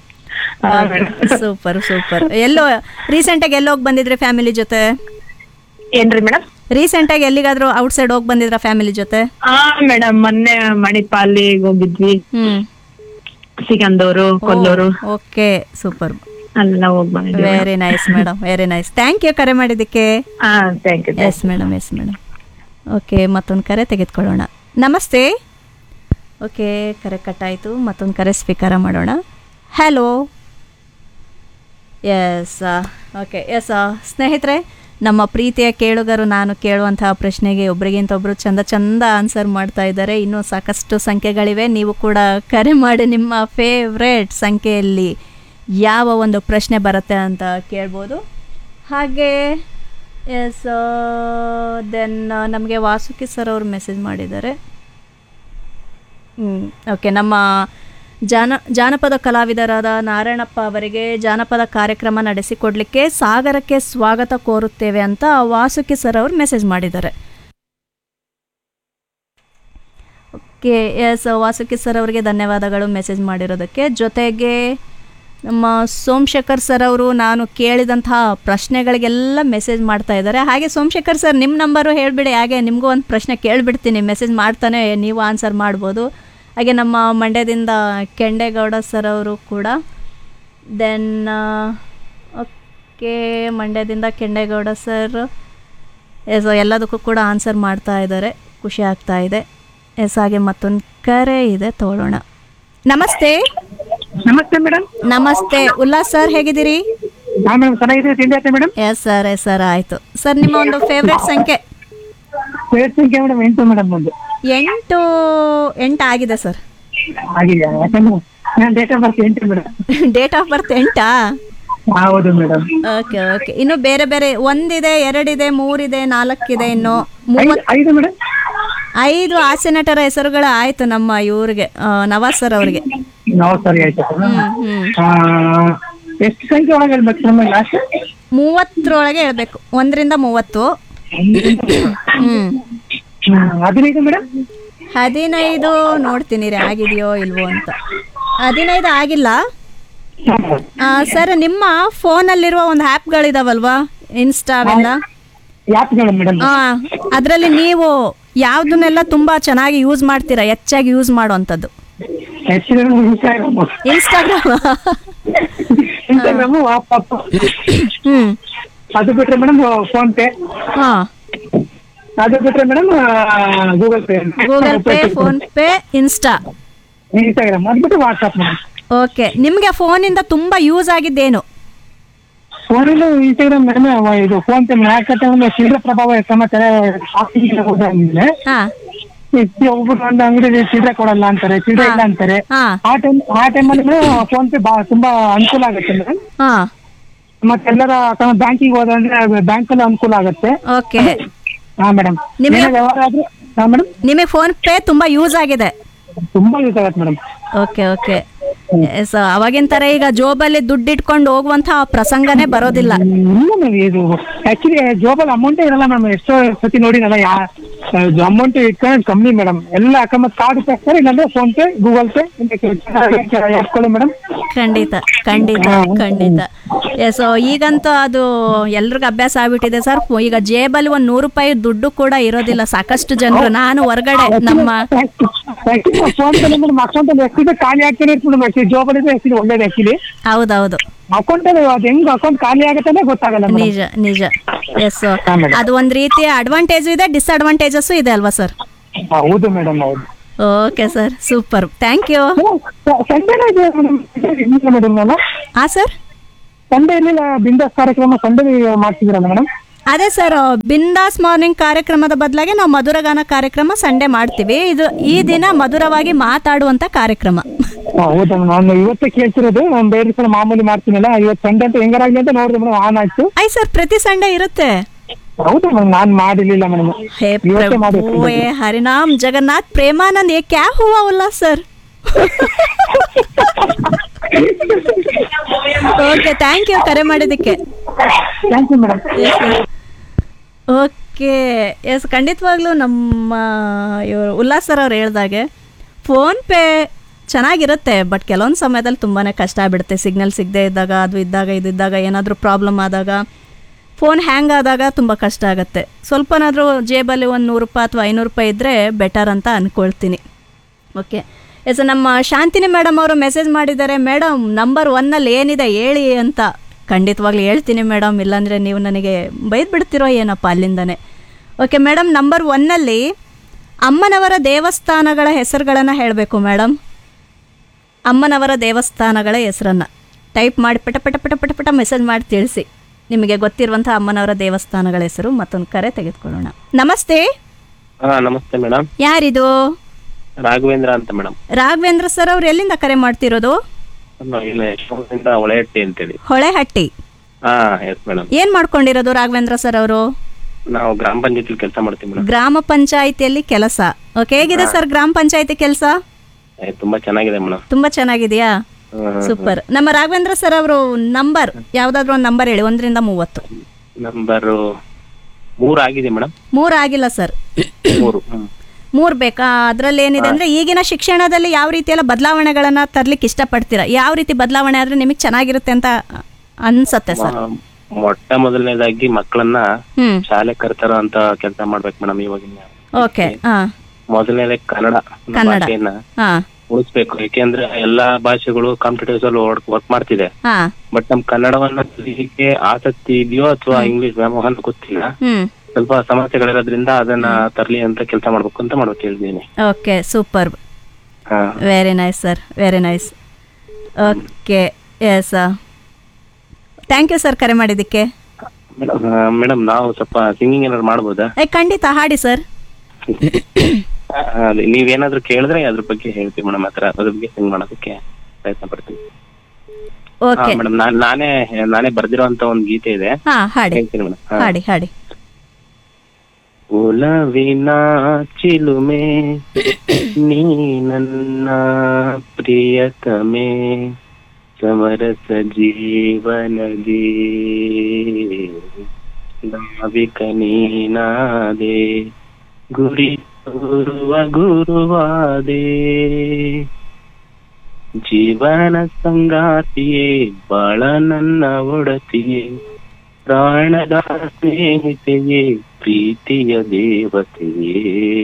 Super super. ಎಲ್ಲೋ ರೀಸೆಂಟ್ ಆಗಿ ಎಲ್ಲೋಗಿ ಬಂದಿದ್ರಿ ಫ್ಯಾಮಿಲಿ ಜೊತೆ? ಏನ್ರಿ ಮೇಡಮ್? ರೀಸೆಂಟ್ ಆಗಿ ಎಲ್ಲಿಗಾದ್ರೂ ಔಟ್ ಸೈಡ್ ಹೋಗಿ ಬಂದಿದ್ರ ಫ್ಯಾಮಿಲಿ ಜೊತೆ? ಹಾ ಮೇಡಮ್, ಮೊನ್ನೆ ಮಣಿಪಾಲಿಗೆ ಹೋಗಿದ್ವಿ. ಹ್ಮ್. ಸಿಗಂದೂರು, ಕೊಲ್ಲೂರು. Okay, super. ಅಲ್ಲ ಹೋಗಿ ಬಂದಿದ್ದೀವಿ. Very nice madam, very nice. Thank you ಕರೆ ಮಾಡಿದ್ದಕ್ಕೆ. Thank you. Yes madam, yes madam. Okay, ಮತ್ತೊಂದು ಕರೆ ತೆಗೆದುಕೊಳ್ಳೋಣ. ನಮಸ್ತೆ. ಓಕೆ, ಕರೆ ಕಟ್ಟಾಯಿತು. ಮತ್ತೊಂದು ಕರೆ ಸ್ವೀಕಾರ ಮಾಡೋಣ. ಹಲೋ. S, okay. ಎಸ್ ಸ್ನೇಹಿತರೆ, ನಮ್ಮ ಪ್ರೀತಿಯ ಕೇಳುಗರು ನಾನು ಕೇಳುವಂತಹ ಪ್ರಶ್ನೆಗೆ ಒಬ್ರಿಗಿಂತ ಒಬ್ಬರು ಚಂದ ಚಂದ ಆನ್ಸರ್ ಮಾಡ್ತಾ ಇದ್ದಾರೆ. ಇನ್ನೂ ಸಾಕಷ್ಟು ಸಂಖ್ಯೆಗಳಿವೆ. ನೀವು ಕೂಡ ಕರೆ ಮಾಡಿ ನಿಮ್ಮ ಫೇವ್ರೇಟ್ ಸಂಖ್ಯೆಯಲ್ಲಿ ಯಾವ ಒಂದು ಪ್ರಶ್ನೆ ಬರುತ್ತೆ ಅಂತ ಕೇಳ್ಬೋದು. ಹಾಗೆ ಎಸ್, ದೆನ್ ನಮಗೆ ವಾಸುಕಿ ಸರ್ ಅವರು ಮೆಸೇಜ್ ಮಾಡಿದ್ದಾರೆ. ಓಕೆ, ನಮ್ಮ ಜಾನ ಜಾನಪದ ಕಲಾವಿದರಾದ ನಾರಾಯಣಪ್ಪ ಅವರಿಗೆ ಜಾನಪದ ಕಾರ್ಯಕ್ರಮ ನಡೆಸಿಕೊಡ್ಲಿಕ್ಕೆ ಸಾಗರಕ್ಕೆ ಸ್ವಾಗತ ಕೋರುತ್ತೇವೆ ಅಂತ ವಾಸುಕಿ ಸರ್ ಅವರು ಮೆಸೇಜ್ ಮಾಡಿದ್ದಾರೆ. ಓಕೆ, ಎಸ್, ವಾಸುಕಿ ಸರ್ ಅವರಿಗೆ ಧನ್ಯವಾದಗಳು ಮೆಸೇಜ್ ಮಾಡಿರೋದಕ್ಕೆ. ಜೊತೆಗೆ ನಮ್ಮ ಸೋಮಶೇಖರ್ ಸರ್ ಅವರು ನಾನು ಕೇಳಿದಂತಹ ಪ್ರಶ್ನೆಗಳಿಗೆಲ್ಲ ಮೆಸೇಜ್ ಮಾಡ್ತಾ ಇದ್ದಾರೆ. ಹಾಗೆ ಸೋಮಶೇಖರ್ ಸರ್, ನಿಮ್ಮ ನಂಬರು ಹೇಳಿಬಿಡಿ, ಹಾಗೆ ನಿಮಗೂ ಒಂದು ಪ್ರಶ್ನೆ ಕೇಳಿಬಿಡ್ತೀನಿ, ಮೆಸೇಜ್ ಮಾಡ್ತಾನೆ ನೀವು ಆನ್ಸರ್ ಮಾಡ್ಬೋದು. ಹಾಗೆ ನಮ್ಮ ಮಂಡ್ಯದಿಂದ ಕೆಂಡೇಗೌಡ ಸರ್ ಅವರು ಕೂಡ. ದೆನ್ ಓಕೆ, ಮಂಡ್ಯದಿಂದ ಕೆಂಡೇಗೌಡ ಸರ್ ಎಸ್ ಎಲ್ಲದಕ್ಕೂ ಕೂಡ ಆನ್ಸರ್ ಮಾಡ್ತಾ ಇದ್ದಾರೆ, ಖುಷಿ ಆಗ್ತಾ ಇದೆ. ಎಸ್, ಹಾಗೆ ಮತ್ತೊಂದು ಕರೆ ಇದೆ, ತಗೊಳ್ಳೋಣ. ನಮಸ್ತೆ. ನಮಸ್ತೆ ಮೇಡಮ್. ನಮಸ್ತೆ ಉಲ್ಲಾಸ್ ಸರ್, ಹೇಗಿದ್ದೀರಿ? Madam. Yes sir, yes sir, ಆಯಿತು ಸರ್. ನಿಮ್ಮ ಒಂದು ಫೇವ್ರೆಟ್ ಸಂಖ್ಯೆ? ಫೇವ್ರೆಟ್ ಸಂಖ್ಯೆ ಮೇಡಮ್ ಎಂಟು ಮೇಡಮ್. ಒಂದು ಎಂಟು ಎಂಟು ಆಗಿದೆ ಸರ್. ಆಗಿದೆ, ಯಾಕಂದ್ರೆ ಡೇಟ್ ಆಫ್ ಬರ್ತ್ ಎಂಟು ಮೇಡಮ್. Date of birth ಎಂಟಾ? ಹೌದು ಮೇಡಮ್. Okay okay. ಇನ್ನು ಬೇರೆ ಬೇರೆ ಒಂದಿದೆ, ಎರಡಿದೆ, ಮೂರಿದೆ, ನಾಲ್ಕಿದೆ, ಇನ್ನು ಐದು ಮೇಡಮ್. ಐದು ಹಾಸ್ಯ ನಟರ ಹೆಸರುಗಳು ಆಯ್ತು ನಮ್ಮ ಇವ್ರಿಗೆ, ನವಾಜ್ ಸರ್ ಅವ್ರಿಗೆ. ಸರಿ ಆಯ್ತು. ಎಷ್ಟು ಸಂಖ್ಯೆ ಒಳಗೆ ಹೇಳ್ಬೇಕು ನಮ್ಮ ಲಾಸ್ಟ್? ಮೂವತ್ತರೊಳಗೆ ಹೇಳ್ಬೇಕು, ಒಂದರಿಂದ ಮೂವತ್ತು. ಹ್ಮ್ ಹದಿನೈದು ಮೇಡಮ್. ಹದಿನೈದು ನೋಡ್ತೀನಿ ರೀ, ಆಗಿದೆಯೋ ಇಲ್ವೋ ಅಂತ. ಹದಿನೈದು ಆಗಿಲ್ಲ ಸರ್. ನಿಮ್ಮ ಫೋನಲ್ಲಿರುವ ಒಂದು ಆ್ಯಪ್ಗಳಿದಾವಲ್ವಾ, ಇನ್ಸ್ಟಾ ಅವೆಲ್ಲ, ಹಾಂ, ಅದರಲ್ಲಿ ನೀವು ಯಾವುದನ್ನೆಲ್ಲ ತುಂಬ ಚೆನ್ನಾಗಿ ಯೂಸ್ ಮಾಡ್ತೀರಾ, ಹೆಚ್ಚಾಗಿ ಯೂಸ್ ಮಾಡುವಂಥದ್ದು? ಇನ್ಸ್ಟಾಗ್ರಾಮ್. ಹ್ಞೂ, ಅದು ಬಿಟ್ರೆ ಮೇಡಮ್ ಫೋನ್ ಪೇ. ಹಾಂ, ಅದು ಬಿಟ್ರೆ madam Google pay. Google pay, phone pay, insta, Instagram, ಅದು ಬಿಟ್ಟು ವಾಟ್ಸಪ್ ಮೇಡಮ್. ಓಕೆ, ನಿಮಗೆ ಫೋನಿಂದ ತುಂಬ ಯೂಸ್ ಆಗಿದ್ದೇನು? ಫೋನಿಂದ ಇನ್ಸ್ಟಾಗ್ರಾಮ್ ಮೇಡಮ್, ಇದು ಫೋನ್ ಪೇ ಯಾಕಂದ್ರೆ ಚಿಲ್ಲರೆ ಪ್ರಭಾವ ಸಮಾಚಾರ ಹೋದಾದ್ಮೇಲೆ ಒಬ್ಬರು ಒಂದು ಅಂಗಡಿ ಚಿಲ್ಲರೆ ಕೊಡಲ್ಲ ಅಂತಾರೆ, ಚಿಲ್ಲರೆ ಇಲ್ಲ ಅಂತಾರೆ. ಆ ಟೈಮ್ ಆ ಟೈಮಲ್ಲಿ ಫೋನ್ ಪೇ ತುಂಬಾ ಅನುಕೂಲ ಆಗುತ್ತೆ ಮೇಡಮ್. ಮತ್ತೆಲ್ಲರ ಬ್ಯಾಂಕಿಂಗ್ ಹೋದಂದ್ರೆ ಬ್ಯಾಂಕ್ ಅಲ್ಲಿ ಅನುಕೂಲ ಆಗುತ್ತೆ. ಓಕೆ. ಹಾ ಮೇಡಮ್. ನಿಮಗೆ ಫೋನ್ ಪೇ ತುಂಬಾ ಯೂಸ್ ಆಗಿದೆ? ತುಂಬಾ ಯೂಸ್ ಆಗುತ್ತೆ ಮೇಡಮ್. Okay okay. ಅವಾಗಿನ ತರ ಈಗ ಜೋಬಲ್ಲಿ ದುಡ್ಡು ಇಟ್ಕೊಂಡು ಹೋಗುವಂತಹ ಪ್ರಸಂಗನೇ ಬರೋದಿಲ್ಲ. ಇದು ಆಕ್ಚುಲಿ ಜೋಬಲ್ಲಿ ಅಮೌಂಟೇ ಇರಲ್ಲ ಮೇಡಮ್. ಎಷ್ಟೋ ಸತಿ ನೋಡಿನಲ್ಲ, ಯಾ ಅಮೌಂಟ್ ಇಟ್ಕೊಂಡು ಕಮ್ಮಿ ಮೇಡಮ್. ಎಲ್ಲ ಅಕಸ್ಮಾತ್ ಕಾರ್ಡ್ ತರ್ತಾರೆ, ಇಲ್ಲಾಂದ್ರೆ ಫೋನ್ ಪೇ, ಗೂಗಲ್ ಪೇ ಹಾಕೊಳ್ಳಿ ಮೇಡಮ್. ಖಂಡಿತ ಖಂಡಿತ ಖಂಡಿತ. ಎಸ್, ಈಗಂತೂ ಅದು ಎಲ್ರಿಗೂ ಅಭ್ಯಾಸ ಆಗ್ಬಿಟ್ಟಿದೆ ಸರ್. ಈಗ ಜೇಬಲ್ಲಿ ಒಂದ್ ನೂರು ರೂಪಾಯಿ ದುಡ್ಡು ಕೂಡ ಇರೋದಿಲ್ಲ ಸಾಕಷ್ಟು ಜನರು. ನಾನು ಹೊರಗಡೆ ನಮ್ಮ ಅಕೌಂಟ್ ಅಲ್ಲಿ ಖಾಲಿ ಆಗ್ತಾನೆ ಇರ್ತದೆ, ಜೋಬಲ್ಲಿ ಒಳ್ಳೇದು ಆಕ್ಚುಲಿ. ಹೌದೌದು. ಅಕೌಂಟ್ ಅಲ್ಲಿ ಅದು ಹೆಂಗ್ ಅಕೌಂಟ್ ಖಾಲಿ ಆಗುತ್ತೆ ಗೊತ್ತಾಗಲ್ಲ. ನಿಜ ನಿಜ. ಎಸ್, ಅದು ಒಂದ್ ರೀತಿಯ ಅಡ್ವಾಂಟೇಜ್ ಇದೆ, ಡಿಸ್ಅಡ್ವಾಂಟೇಜಸ್ ಇದೆ ಅಲ್ವಾ ಸರ್? ಹೌದು ಮೇಡಮ್, ಹೌದು. Okay sir, super, thank you. ಹಾ ಸರ್, ಸಂಡೇ ಇರಲಿಲ್ಲ, ಬಿಂದಾಸ್ ಕಾರ್ಯಕ್ರಮ ಸಂಡೇ ಮಾಡ್ತಿದ್ರಲ್ಲ ಮೇಡಮ್? ಅದೇ ಸರ್, ಬಿಂದಾಸ್ ಮಾರ್ನಿಂಗ್ ಕಾರ್ಯಕ್ರಮದ ಬದಲಾಗಿ ನಾವು ಮಧುರಗಾನ ಕಾರ್ಯಕ್ರಮ ಸಂಡೇ ಮಾಡ್ತೀವಿ. ಇದು ಈ ದಿನ ಮಧುರವಾಗಿ ಮಾತಾಡುವಂತ ಕಾರ್ಯಕ್ರಮ. ಹೌದಾ, ನಾನು ಇವತ್ತೇ ಕೇಳ್ತಿರೋದು. ನಾನು ಬೇರೆ ಸಲ ಮಾಮೂಲಿ ಮಾಡ್ತೀನಲ್ಲ, ಇವತ್ತು ಸಂಡೇ ಅಂತ ಹೆಂಗಾರಾಗ್ಲಿ ಅಂತ ನೋಡಿದ್ರೆ ಮೇಡಮ್ ಆನ್ ಆಯ್ತು. ಐ ಸರ್, ಪ್ರತಿ ಸಂಡೇ ಇರುತ್ತೆ. ಹೌದಾ ಮೇಡಮ್, ನಾನ್ ಮಾಡಿರ್ಲಿಲ್ಲ ಮೇಡಮ್. ಹೇ ಪ್ರಭು ಹರಿನಾಮ್ ಜಗನ್ನಾಥ್ ಪ್ರೇಮಾನಂದ್, ಏ ಕ್ಯಾ ಹುವಾ Ullas sir. Okay, thank you ಕರೆ ಮಾಡಿದ್ದಕ್ಕೆ. Thank you madam. Okay, S, ಖಂಡಿತವಾಗ್ಲೂ ನಮ್ಮ ಇವರು ಉಲ್ಲಾಸ್ ಸರ್ ಅವ್ರು ಹೇಳ್ದಾಗೆ ಫೋನ್ ಪೇ ಚೆನ್ನಾಗಿರುತ್ತೆ, ಬಟ್ ಕೆಲವೊಂದು ಸಮಯದಲ್ಲಿ ತುಂಬಾ ಕಷ್ಟ ಆಗ್ಬಿಡುತ್ತೆ. ಸಿಗ್ನಲ್ ಸಿಗದೆ ಇದ್ದಾಗ, ಅದು ಇದ್ದಾಗ, ಇದು ಇದ್ದಾಗ, ಏನಾದರೂ ಪ್ರಾಬ್ಲಮ್ ಆದಾಗ, ಫೋನ್ ಹ್ಯಾಂಗ್ ಆದಾಗ ತುಂಬ ಕಷ್ಟ ಆಗುತ್ತೆ. ಸ್ವಲ್ಪನಾದರೂ ಜೇಬಲ್ಲಿ ಒಂದು ನೂರು ರೂಪಾಯಿ ಅಥವಾ ಐನೂರು ರೂಪಾಯಿ ಇದ್ದರೆ ಬೆಟರ್ ಅಂತ ಅಂದ್ಕೊಳ್ತೀನಿ. ಓಕೆ, ಎಸ್ ನಮ್ಮ ಶಾಂತಿನಿ ಮೇಡಮ್ ಅವರು ಮೆಸೇಜ್ ಮಾಡಿದ್ದಾರೆ, ಮೇಡಮ್ ನಂಬರ್ ಒನ್ನಲ್ಲಿ ಏನಿದೆ ಹೇಳಿ ಅಂತ. ಖಂಡಿತವಾಗ್ಲೂ ಹೇಳ್ತೀನಿ ಮೇಡಮ್, ಇಲ್ಲಾಂದರೆ ನೀವು ನನಗೆ ಬೈದು ಬಿಡ್ತಿರೋ ಏನಪ್ಪ ಅಲ್ಲಿಂದನೇ. ಓಕೆ ಮೇಡಮ್, ನಂಬರ್ ಒನ್ನಲ್ಲಿ ಅಮ್ಮನವರ ದೇವಸ್ಥಾನಗಳ ಹೆಸರುಗಳನ್ನು ಹೇಳಬೇಕು ಮೇಡಮ್. ಅಮ್ಮನವರ ದೇವಸ್ಥಾನಗಳ ಹೆಸರನ್ನು ಟೈಪ್ ಮಾಡಿ ಪಟ ಪಟ ಪಟ ಪಟ ಪಟ ಮೆಸೇಜ್ ಮಾಡಿ ತಿಳಿಸಿ ನಿಮಗೆ ಗೊತ್ತಿರುವಂಥ ಅಮ್ಮನವರ ದೇವಸ್ಥಾನಗಳ ಹೆಸರು. ಮತ್ತೊಂದು ಕರೆ ತೆಗೆದುಕೊಳ್ಳೋಣ. ನಮಸ್ತೆ. ಹಾ ನಮಸ್ತೆ ಮೇಡಮ್. ಯಾರಿದು? ರಾಘವೇಂದ್ರ ಅಂತ ಮೇಡಮ್. ರಾಘವೇಂದ್ರ ಸರ್ ಅವ್ರು ಎಲ್ಲಿಂದ ಕರೆ ಮಾಡ್ತಿರೋದು? ಇಲ್ಲ ಶಿವಮೊಗ್ಗದಿಂದ ಹೊಳೆಹಟ್ಟಿ ಅಂತೇಳಿ. ಹೊಳೆಹಟ್ಟಿ. ಹಾ ಎಸ್ ಮೇಡಮ್. ಏನ್ ಮಾಡ್ಕೊಂಡಿರೋದು ರಾಘವೇಂದ್ರ ಸರ್ ಅವರು? ನಾವು ಗ್ರಾಮ ಪಂಚಾಯತಿ ಕೆಲಸ ಮಾಡ್ತೀವಿ ಮೇಡಮ್. ಗ್ರಾಮ ಪಂಚಾಯಿತಿಯಲ್ಲಿ ಕೆಲಸ. ಓಕೆ, ಹೇಗಿದೆ ಸರ್ ಗ್ರಾಮ ಪಂಚಾಯಿತಿ ಕೆಲಸ? ತುಂಬಾ ಚೆನ್ನಾಗಿದೆ ಮೇಡಮ್. ತುಂಬಾ ಚೆನ್ನಾಗಿದೆಯಾ? ಸೂಪರ್. ನಮ್ಮ ರಾಘವೇಂದ್ರ ಸರ್ ಅವರು ನಂಬರ್ ಯಾವ್ದಾದ್ರು ಒಂದು ನಂಬರ್ ಹೇಳಿ, ಒಂದರಿಂದ ಮೂವತ್ತು. ನಂಬರ್ ಮೂರ್ ಆಗಿದೆ ಮೇಡಮ್. ಮೂರ್ ಆಗಿಲ್ಲ ಸರ್. ಮೂರು ಮೂರ್ ಬೇಕಾ? ಅದ್ರಲ್ಲಿ ಏನಿದೆ ಅಂದ್ರೆ ಈಗಿನ ಶಿಕ್ಷಣದಲ್ಲಿ ಯಾವ ರೀತಿ ಎಲ್ಲ ಬದಲಾವಣೆಗಳನ್ನ ತರ್ಲಿಕ್ಕೆ ಇಷ್ಟಪಡ್ತೀರಾ? ಯಾವ ರೀತಿ ಬದಲಾವಣೆ ಆದ್ರೆ ನಿಮಗೆ ಚೆನ್ನಾಗಿರುತ್ತೆ ಅಂತ ಅನ್ಸತ್ತೆ ಸರ್? ಮೊಟ್ಟ ಮೊದಲನೇದಾಗಿ ಮಕ್ಕಳನ್ನ ಶಾಲೆ ಕರ್ತಾರ ಅಂತ ಕೆಲಸ ಮಾಡ್ಬೇಕು ಮೇಡಮ್ ಇವಾಗಿನ. ಓಕೆ. ಮೊದಲನೇದಾಗಿ ಕನ್ನಡ ಭಾಷೆಯನ್ನ ಉಳಿಸ್ಬೇಕು. ಯಾಕೆಂದ್ರೆ ಎಲ್ಲಾ ಭಾಷೆಗಳು ಕಾಂಪಿಟೇಟಿವ್ಸ್ ಅಲ್ಲಿ ವರ್ಕ್ ಮಾಡ್ತಿದೆ. ಬಟ್ ನಮ್ ಕನ್ನಡವನ್ನ ಕಲಿಲಿಕ್ಕೆ ಆಸಕ್ತಿ ಇದೆಯೋ ಅಥವಾ ಇಂಗ್ಲಿಷ್ ವ್ಯಾಮೋಹ ಅಂತ ಗೊತ್ತಿಲ್ಲ. ಸ್ವಲ್ಪ ಸಮಸ್ಯೆಗಳಿರೋದ್ರಿಂದ ಅದನ್ನ ತರ್ಲಿ ಅಂತ ಕೆಲಸ ಮಾಡ್ಬೇಕು ಅಂತ ಮಾಡ್ಬೇಕು ಹೇಳಿದ್ದೀನಿ. Okay, super. Very nice sir, very nice. Okay, S, thank you sir ಕರೆ ಮಾಡಿದ್ದಕ್ಕೆ. ಮೇಡಮ್ ನಾವು ಸ್ವಲ್ಪ ಸಿಂಗಿಂಗ್ ಏನಾದ್ರು ಮಾಡ್ಬೋದಾ? ಖಂಡಿತ ಹಾಡಿ ಸರ್. ನೀವೇನಾದ್ರೂ ಕೇಳಿದ್ರೆ ಅದ್ರ ಬಗ್ಗೆ ಹೇಳ್ತೀವಿ ಮೇಡಮ್. ಆತರ ಅದ್ರ ಬಗ್ಗೆ ಸಿಂಗ್ ಮಾಡೋದಕ್ಕೆ ಪ್ರಯತ್ನ ಪಡ್ತೀವಿ. ಮೇಡಮ್ ನಾನೇ ನಾನೇ ಬರ್ದಿರೋಂತ ಒಂದು ಗೀತೆ ಇದೆ, ಹೇಳ್ತೀನಿ ಮೇಡಮ್. ಹಾಡಿ ಹಾಡಿ. ಒಲವಿನ ಚಿಲುಮೆ ನೀ ನನ್ನ ಪ್ರಿಯತಮೆ ಸಮರಸ ಜೀವನದಿ ನಾವಿಕ ನೀನಾದೆ ಗುರಿ ತೋರುವ ಗುರುವಾದೆ ಜೀವನ ಸಂಗಾತಿಯೇ ಬಾಳ ನನ್ನ ಒಡತಿಯೇ ಪ್ರಾಣದ ಸ್ನೇಹಿತೆಯೇ ಪ್ರೀತಿಯ ದೇವತೆಯೇ.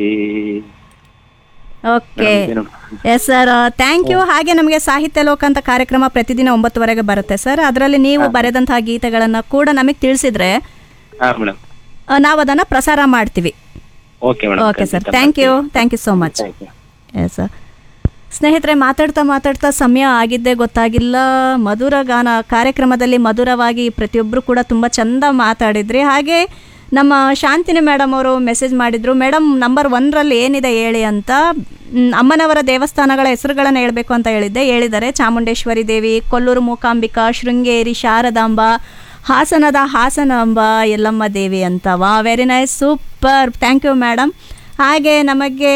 Okay, yes sir, thank you. ಹಾಗೆ ನಮಗೆ ಸಾಹಿತ್ಯ ಲೋಕ ಅಂತ ಕಾರ್ಯಕ್ರಮ ಪ್ರತಿದಿನ ಒಂಬತ್ತುವರೆಗೆ ಬರುತ್ತೆ ಸರ್. ಅದರಲ್ಲಿ ನೀವು ಬರೆದಂತಹ ಗೀತೆಗಳನ್ನ ಕೂಡ ನಮಗೆ ತಿಳಿಸಿದ್ರೆ ನಾವು ಅದನ್ನ ಪ್ರಸಾರ ಮಾಡ್ತೀವಿ. Okay sir, thank you, thank you so much. Yes sir. ಸ್ನೇಹಿತರೆ, ಮಾತಾಡ್ತಾ ಮಾತಾಡ್ತಾ ಸಮಯ ಆಗಿದ್ದೇ ಗೊತ್ತಾಗಿಲ್ಲ. ಮಧುರ ಗಾನ ಕಾರ್ಯಕ್ರಮದಲ್ಲಿ ಮಧುರವಾಗಿ ಪ್ರತಿಯೊಬ್ಬರು ಕೂಡ ತುಂಬ ಚಂದ ಮಾತಾಡಿದ್ರಿ. ಹಾಗೆ ನಮ್ಮ ಶಾಂತಿನಿ ಮೇಡಮ್ ಅವರು ಮೆಸೇಜ್ ಮಾಡಿದರು, ಮೇಡಮ್ ನಂಬರ್ ಒನ್ರಲ್ಲಿ ಏನಿದೆ ಹೇಳಿ ಅಂತ. ಅಮ್ಮನವರ ದೇವಸ್ಥಾನಗಳ ಹೆಸರುಗಳನ್ನು ಹೇಳಬೇಕು ಅಂತ ಹೇಳಿದ್ದೆ, ಹೇಳಿದ್ದಾರೆ. ಚಾಮುಂಡೇಶ್ವರಿ ದೇವಿ, ಕೊಲ್ಲೂರು ಮೂಕಾಂಬಿಕಾ, ಶೃಂಗೇರಿ ಶಾರದಾಂಬ, ಹಾಸನದ ಹಾಸನಾಂಬ, ಯಲ್ಲಮ್ಮ ದೇವಿ ಅಂತ. ವಾ, very nice, super, thank you madam. ಹಾಗೆ ನಮಗೆ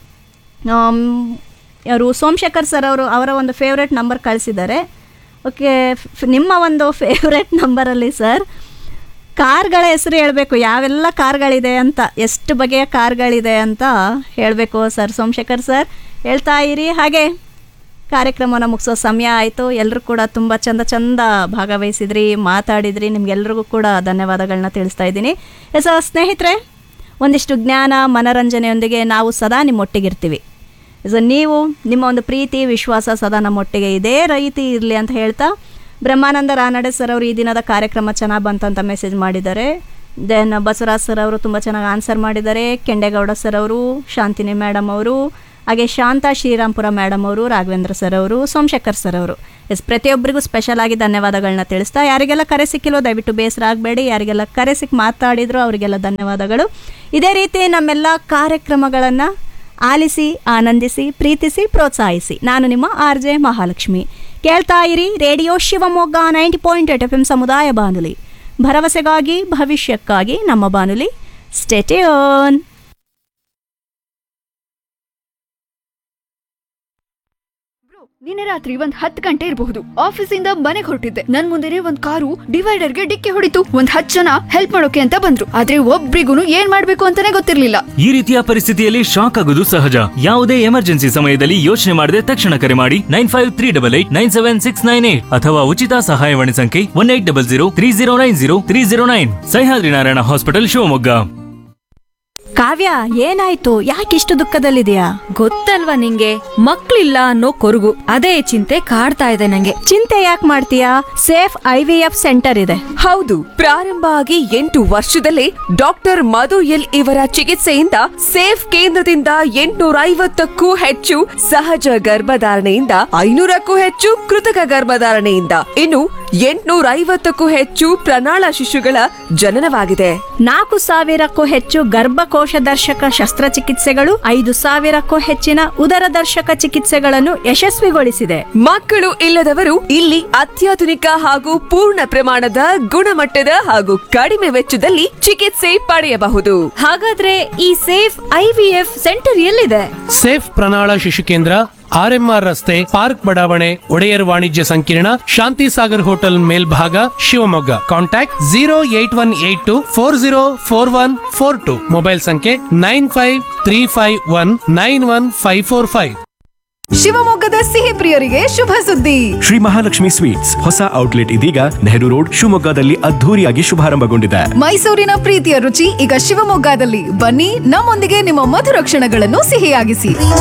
ಯಾರು ಸೋಮಶೇಖರ್ ಸರ್ ಅವರು ಅವರ ಒಂದು ಫೇವ್ರೆಟ್ ನಂಬರ್ ಕಳಿಸಿದ್ದಾರೆ. ಓಕೆ, ನಿಮ್ಮ ಒಂದು ಫೇವ್ರೆಟ್ ನಂಬರಲ್ಲಿ ಸರ್ ಕಾರ್ಗಳ ಹೆಸರು ಹೇಳಬೇಕು, ಯಾವೆಲ್ಲ ಕಾರ್ಗಳಿದೆ ಅಂತ, ಎಷ್ಟು ಬಗೆಯ ಕಾರ್ಗಳಿದೆ ಅಂತ ಹೇಳಬೇಕು ಸರ್. ಸೋಮಶೇಖರ್ ಸರ್ ಹೇಳ್ತಾ ಇರಿ. ಹಾಗೆ ಕಾರ್ಯಕ್ರಮನ ಮುಗಿಸೋ ಸಮಯ ಆಯಿತು. ಎಲ್ಲರೂ ಕೂಡ ತುಂಬ ಚಂದ ಚಂದ ಭಾಗವಹಿಸಿದ್ರಿ, ಮಾತಾಡಿದ್ರಿ. ನಿಮ್ಗೆಲ್ರಿಗೂ ಕೂಡ ಧನ್ಯವಾದಗಳನ್ನ ತಿಳಿಸ್ತಾ ಇದ್ದೀನಿ. ಎಸ್ ಸ್ನೇಹಿತರೆ, ಒಂದಿಷ್ಟು ಜ್ಞಾನ ಮನರಂಜನೆಯೊಂದಿಗೆ ನಾವು ಸದಾ ನಿಮ್ಮೊಟ್ಟಿಗಿರ್ತೀವಿ. ಸೊ ನೀವು ನಿಮ್ಮ ಒಂದು ಪ್ರೀತಿ ವಿಶ್ವಾಸ ಸದಾ ನಮ್ಮೊಟ್ಟಿಗೆ ಇದೇ ರೀತಿ ಇರಲಿ ಅಂತ ಹೇಳ್ತಾ, ಬ್ರಹ್ಮಾನಂದ ರಾನಡೆ ಸರ್ ಅವರು ಈ ದಿನದ ಕಾರ್ಯಕ್ರಮ ಚೆನ್ನಾಗಿ ಬಂತಂತ ಮೆಸೇಜ್ ಮಾಡಿದ್ದಾರೆ. ದೆನ್ ಬಸವರಾಜ್ ಸರ್ ಅವರು ತುಂಬ ಚೆನ್ನಾಗಿ ಆನ್ಸರ್ ಮಾಡಿದ್ದಾರೆ. ಕೆಂಡೇಗೌಡ ಸರ್ ಅವರು, ಶಾಂತಿನಿ ಮೇಡಮ್ ಅವರು, ಹಾಗೆ ಶಾಂತಾ ಶ್ರೀರಾಮ್ಪುರ ಮೇಡಮ್ ಅವರು, ರಾಘವೇಂದ್ರ ಸರ್ ಅವರು, ಸೋಮಶೇಖರ್ ಸರ್ ಅವರು. ಎಸ್, ಪ್ರತಿಯೊಬ್ಬರಿಗೂ ಸ್ಪೆಷಲ್ ಆಗಿ ಧನ್ಯವಾದಗಳನ್ನ ತಿಳಿಸ್ತಾ, ಯಾರಿಗೆಲ್ಲ ಕರೆ ಸಿಕ್ಕಿಲ್ಲೋ ದಯವಿಟ್ಟು ಬೇಸರ ಆಗಬೇಡಿ. ಯಾರಿಗೆಲ್ಲ ಕರೆ ಸಿಕ್ಕಿ ಮಾತಾಡಿದ್ರು ಅವರಿಗೆಲ್ಲ ಧನ್ಯವಾದಗಳು. ಇದೇ ರೀತಿ ನಮ್ಮೆಲ್ಲ ಕಾರ್ಯಕ್ರಮಗಳನ್ನು ಆಲಿಸಿ, ಆನಂದಿಸಿ, ಪ್ರೀತಿಸಿ, ಪ್ರೋತ್ಸಾಹಿಸಿ. ನಾನು ನಿಮ್ಮ ಆರ್ ಜೆ ಮಹಾಲಕ್ಷ್ಮಿ. ಕೇಳ್ತಾ ಇರಿ radio Shivamogga ninety point eight F M ಸಮುದಾಯ ಬಾನುಲಿ, ಭರವಸೆಗಾಗಿ ಭವಿಷ್ಯಕ್ಕಾಗಿ ನಮ್ಮ ಬಾನುಲಿ. Stay tune. ನಿನ್ನೆ ರಾತ್ರಿ ಒಂದ್ ಹತ್ತು ಗಂಟೆ ಇರಬಹುದು. ಆಫೀಸಿಂದ ಮನೆಗೆ ಹೊರಟಿದ್ದೆ. ನನ್ ಮುಂದೆನೆ ಒಂದ್ ಕಾರು ಡಿವೈಡರ್ಗೆ ಡಿಕ್ಕಿ ಹೊಡಿತು. ಒಂದ್ ಹತ್ತು ಜನ ಹೆಲ್ಪ್ ಮಾಡೋಕೆ ಅಂತ ಬಂದ್ರು, ಆದ್ರೆ ಒಬ್ರಿಗೂ ಏನ್ ಮಾಡ್ಬೇಕು ಅಂತಾನೆ ಗೊತ್ತಿರ್ಲಿಲ್ಲ. ಈ ರೀತಿಯ ಪರಿಸ್ಥಿತಿಯಲ್ಲಿ ಶಾಕ್ ಆಗೋದು ಸಹಜ. ಯಾವುದೇ ಎಮರ್ಜೆನ್ಸಿ ಸಮಯದಲ್ಲಿ ಯೋಚನೆ ಮಾಡದೆ ತಕ್ಷಣ ಕರೆ ಮಾಡಿ nine five three double eight nine seven six nine eight ಅಥವಾ ಉಚಿತ ಸಹಾಯವಾಣಿ ಸಂಖ್ಯೆ one eight double zero three zero nine zero three zero nine. Sahyadri Narayana hospital Shivamogga. ಕಾವ್ಯ, ಏನಾಯ್ತು? ಯಾಕಿಷ್ಟು ದುಃಖದಲ್ಲಿದೆಯಾ? ಗೊತ್ತಲ್ವಾ ನಿಂಗೆ, ಮಕ್ಳಿಲ್ಲ ಅನ್ನೋ ಕೊರಗು, ಅದೇ ಚಿಂತೆ ಕಾಡ್ತಾ ಇದೆ ನಂಗೆ. ಚಿಂತೆ ಯಾಕೆ ಮಾಡ್ತೀಯಾ? Safe I V F centre ಇದೆ. ಹೌದು, ಪ್ರಾರಂಭ ಆಗಿ ಎಂಟು ವರ್ಷದಲ್ಲೇ ಡಾಕ್ಟರ್ ಮಧು ಎಲ್ ಇವರ ಚಿಕಿತ್ಸೆಯಿಂದ ಸೇಫ್ ಕೇಂದ್ರದಿಂದ ಎಂಟುನೂರ ಐವತ್ತಕ್ಕೂ ಹೆಚ್ಚು ಸಹಜ ಗರ್ಭಧಾರಣೆಯಿಂದ ಐನೂರಕ್ಕೂ ಹೆಚ್ಚು ಕೃತಕ ಗರ್ಭಧಾರಣೆಯಿಂದ ಇನ್ನು ಎಂಟುನೂರ ಐವತ್ತಕ್ಕೂ ಹೆಚ್ಚು ಪ್ರಣಾಳ ಶಿಶುಗಳ ಜನನವಾಗಿದೆ. ನಾಲ್ಕು ಸಾವಿರಕ್ಕೂ ಹೆಚ್ಚು ಗರ್ಭಕೋಶ ದರ್ಶಕ ಶಸ್ತ್ರಚಿಕಿತ್ಸೆಗಳು, ಐದು ಸಾವಿರಕ್ಕೂ ಹೆಚ್ಚಿನ ಉದರ ದರ್ಶಕ ಚಿಕಿತ್ಸೆಗಳನ್ನು ಯಶಸ್ವಿಗೊಳಿಸಿದೆ. ಮಕ್ಕಳು ಇಲ್ಲದವರು ಇಲ್ಲಿ ಅತ್ಯಾಧುನಿಕ ಹಾಗೂ ಪೂರ್ಣ ಪ್ರಮಾಣದ ಗುಣಮಟ್ಟದ ಹಾಗೂ ಕಡಿಮೆ ವೆಚ್ಚದಲ್ಲಿ ಚಿಕಿತ್ಸೆ ಪಡೆಯಬಹುದು. ಹಾಗಾದ್ರೆ ಈ safe I V F centre ಎಲ್ಲಿದೆ? ಸೇಫ್ ಪ್ರಣಾಳ ಶಿಶು ಕೇಂದ್ರ ಆರ್ ಎಂ ಆರ್ ರಸ್ತೆ, ಪಾರ್ಕ್ ಬಡಾವಣೆ, ಒಡೆಯರ್ ವಾಣಿಜ್ಯ ಸಂಕೀರ್ಣ, ಶಾಂತಿ ಸಾಗರ್ ಹೋಟೆಲ್ ಮೇಲ್ಭಾಗ, Shivamogga. Contact zero eight one eight to four zero four one four to. Mobile ಸಂಖ್ಯೆ nine five three five one nine one five four five. ಶಿವಮೊಗ್ಗದ ಸಿಹಿ ಪ್ರಿಯರಿಗೆ ಶುಭ ಸುದ್ದಿ. ಶ್ರೀ ಮಹಾಲಕ್ಷ್ಮಿ ಸ್ವೀಟ್ಸ್ ಹೊಸ ಔಟ್ಲೆಟ್ ಇದೀಗ ನೆಹರು ರೋಡ್ ಶಿವಮೊಗ್ಗದಲ್ಲಿ ಅದ್ಧೂರಿಯಾಗಿ ಶುಭಾರಂಭಗೊಂಡಿದೆ. ಮೈಸೂರಿನ ಪ್ರೀತಿಯ ರುಚಿ ಈಗ ಶಿವಮೊಗ್ಗದಲ್ಲಿ. ಬನ್ನಿ, ನಮ್ಮೊಂದಿಗೆ ನಿಮ್ಮ ಮಧುರ ಕ್ಷಣಗಳನ್ನು ಸಿಹಿಯಾಗಿಸಿ.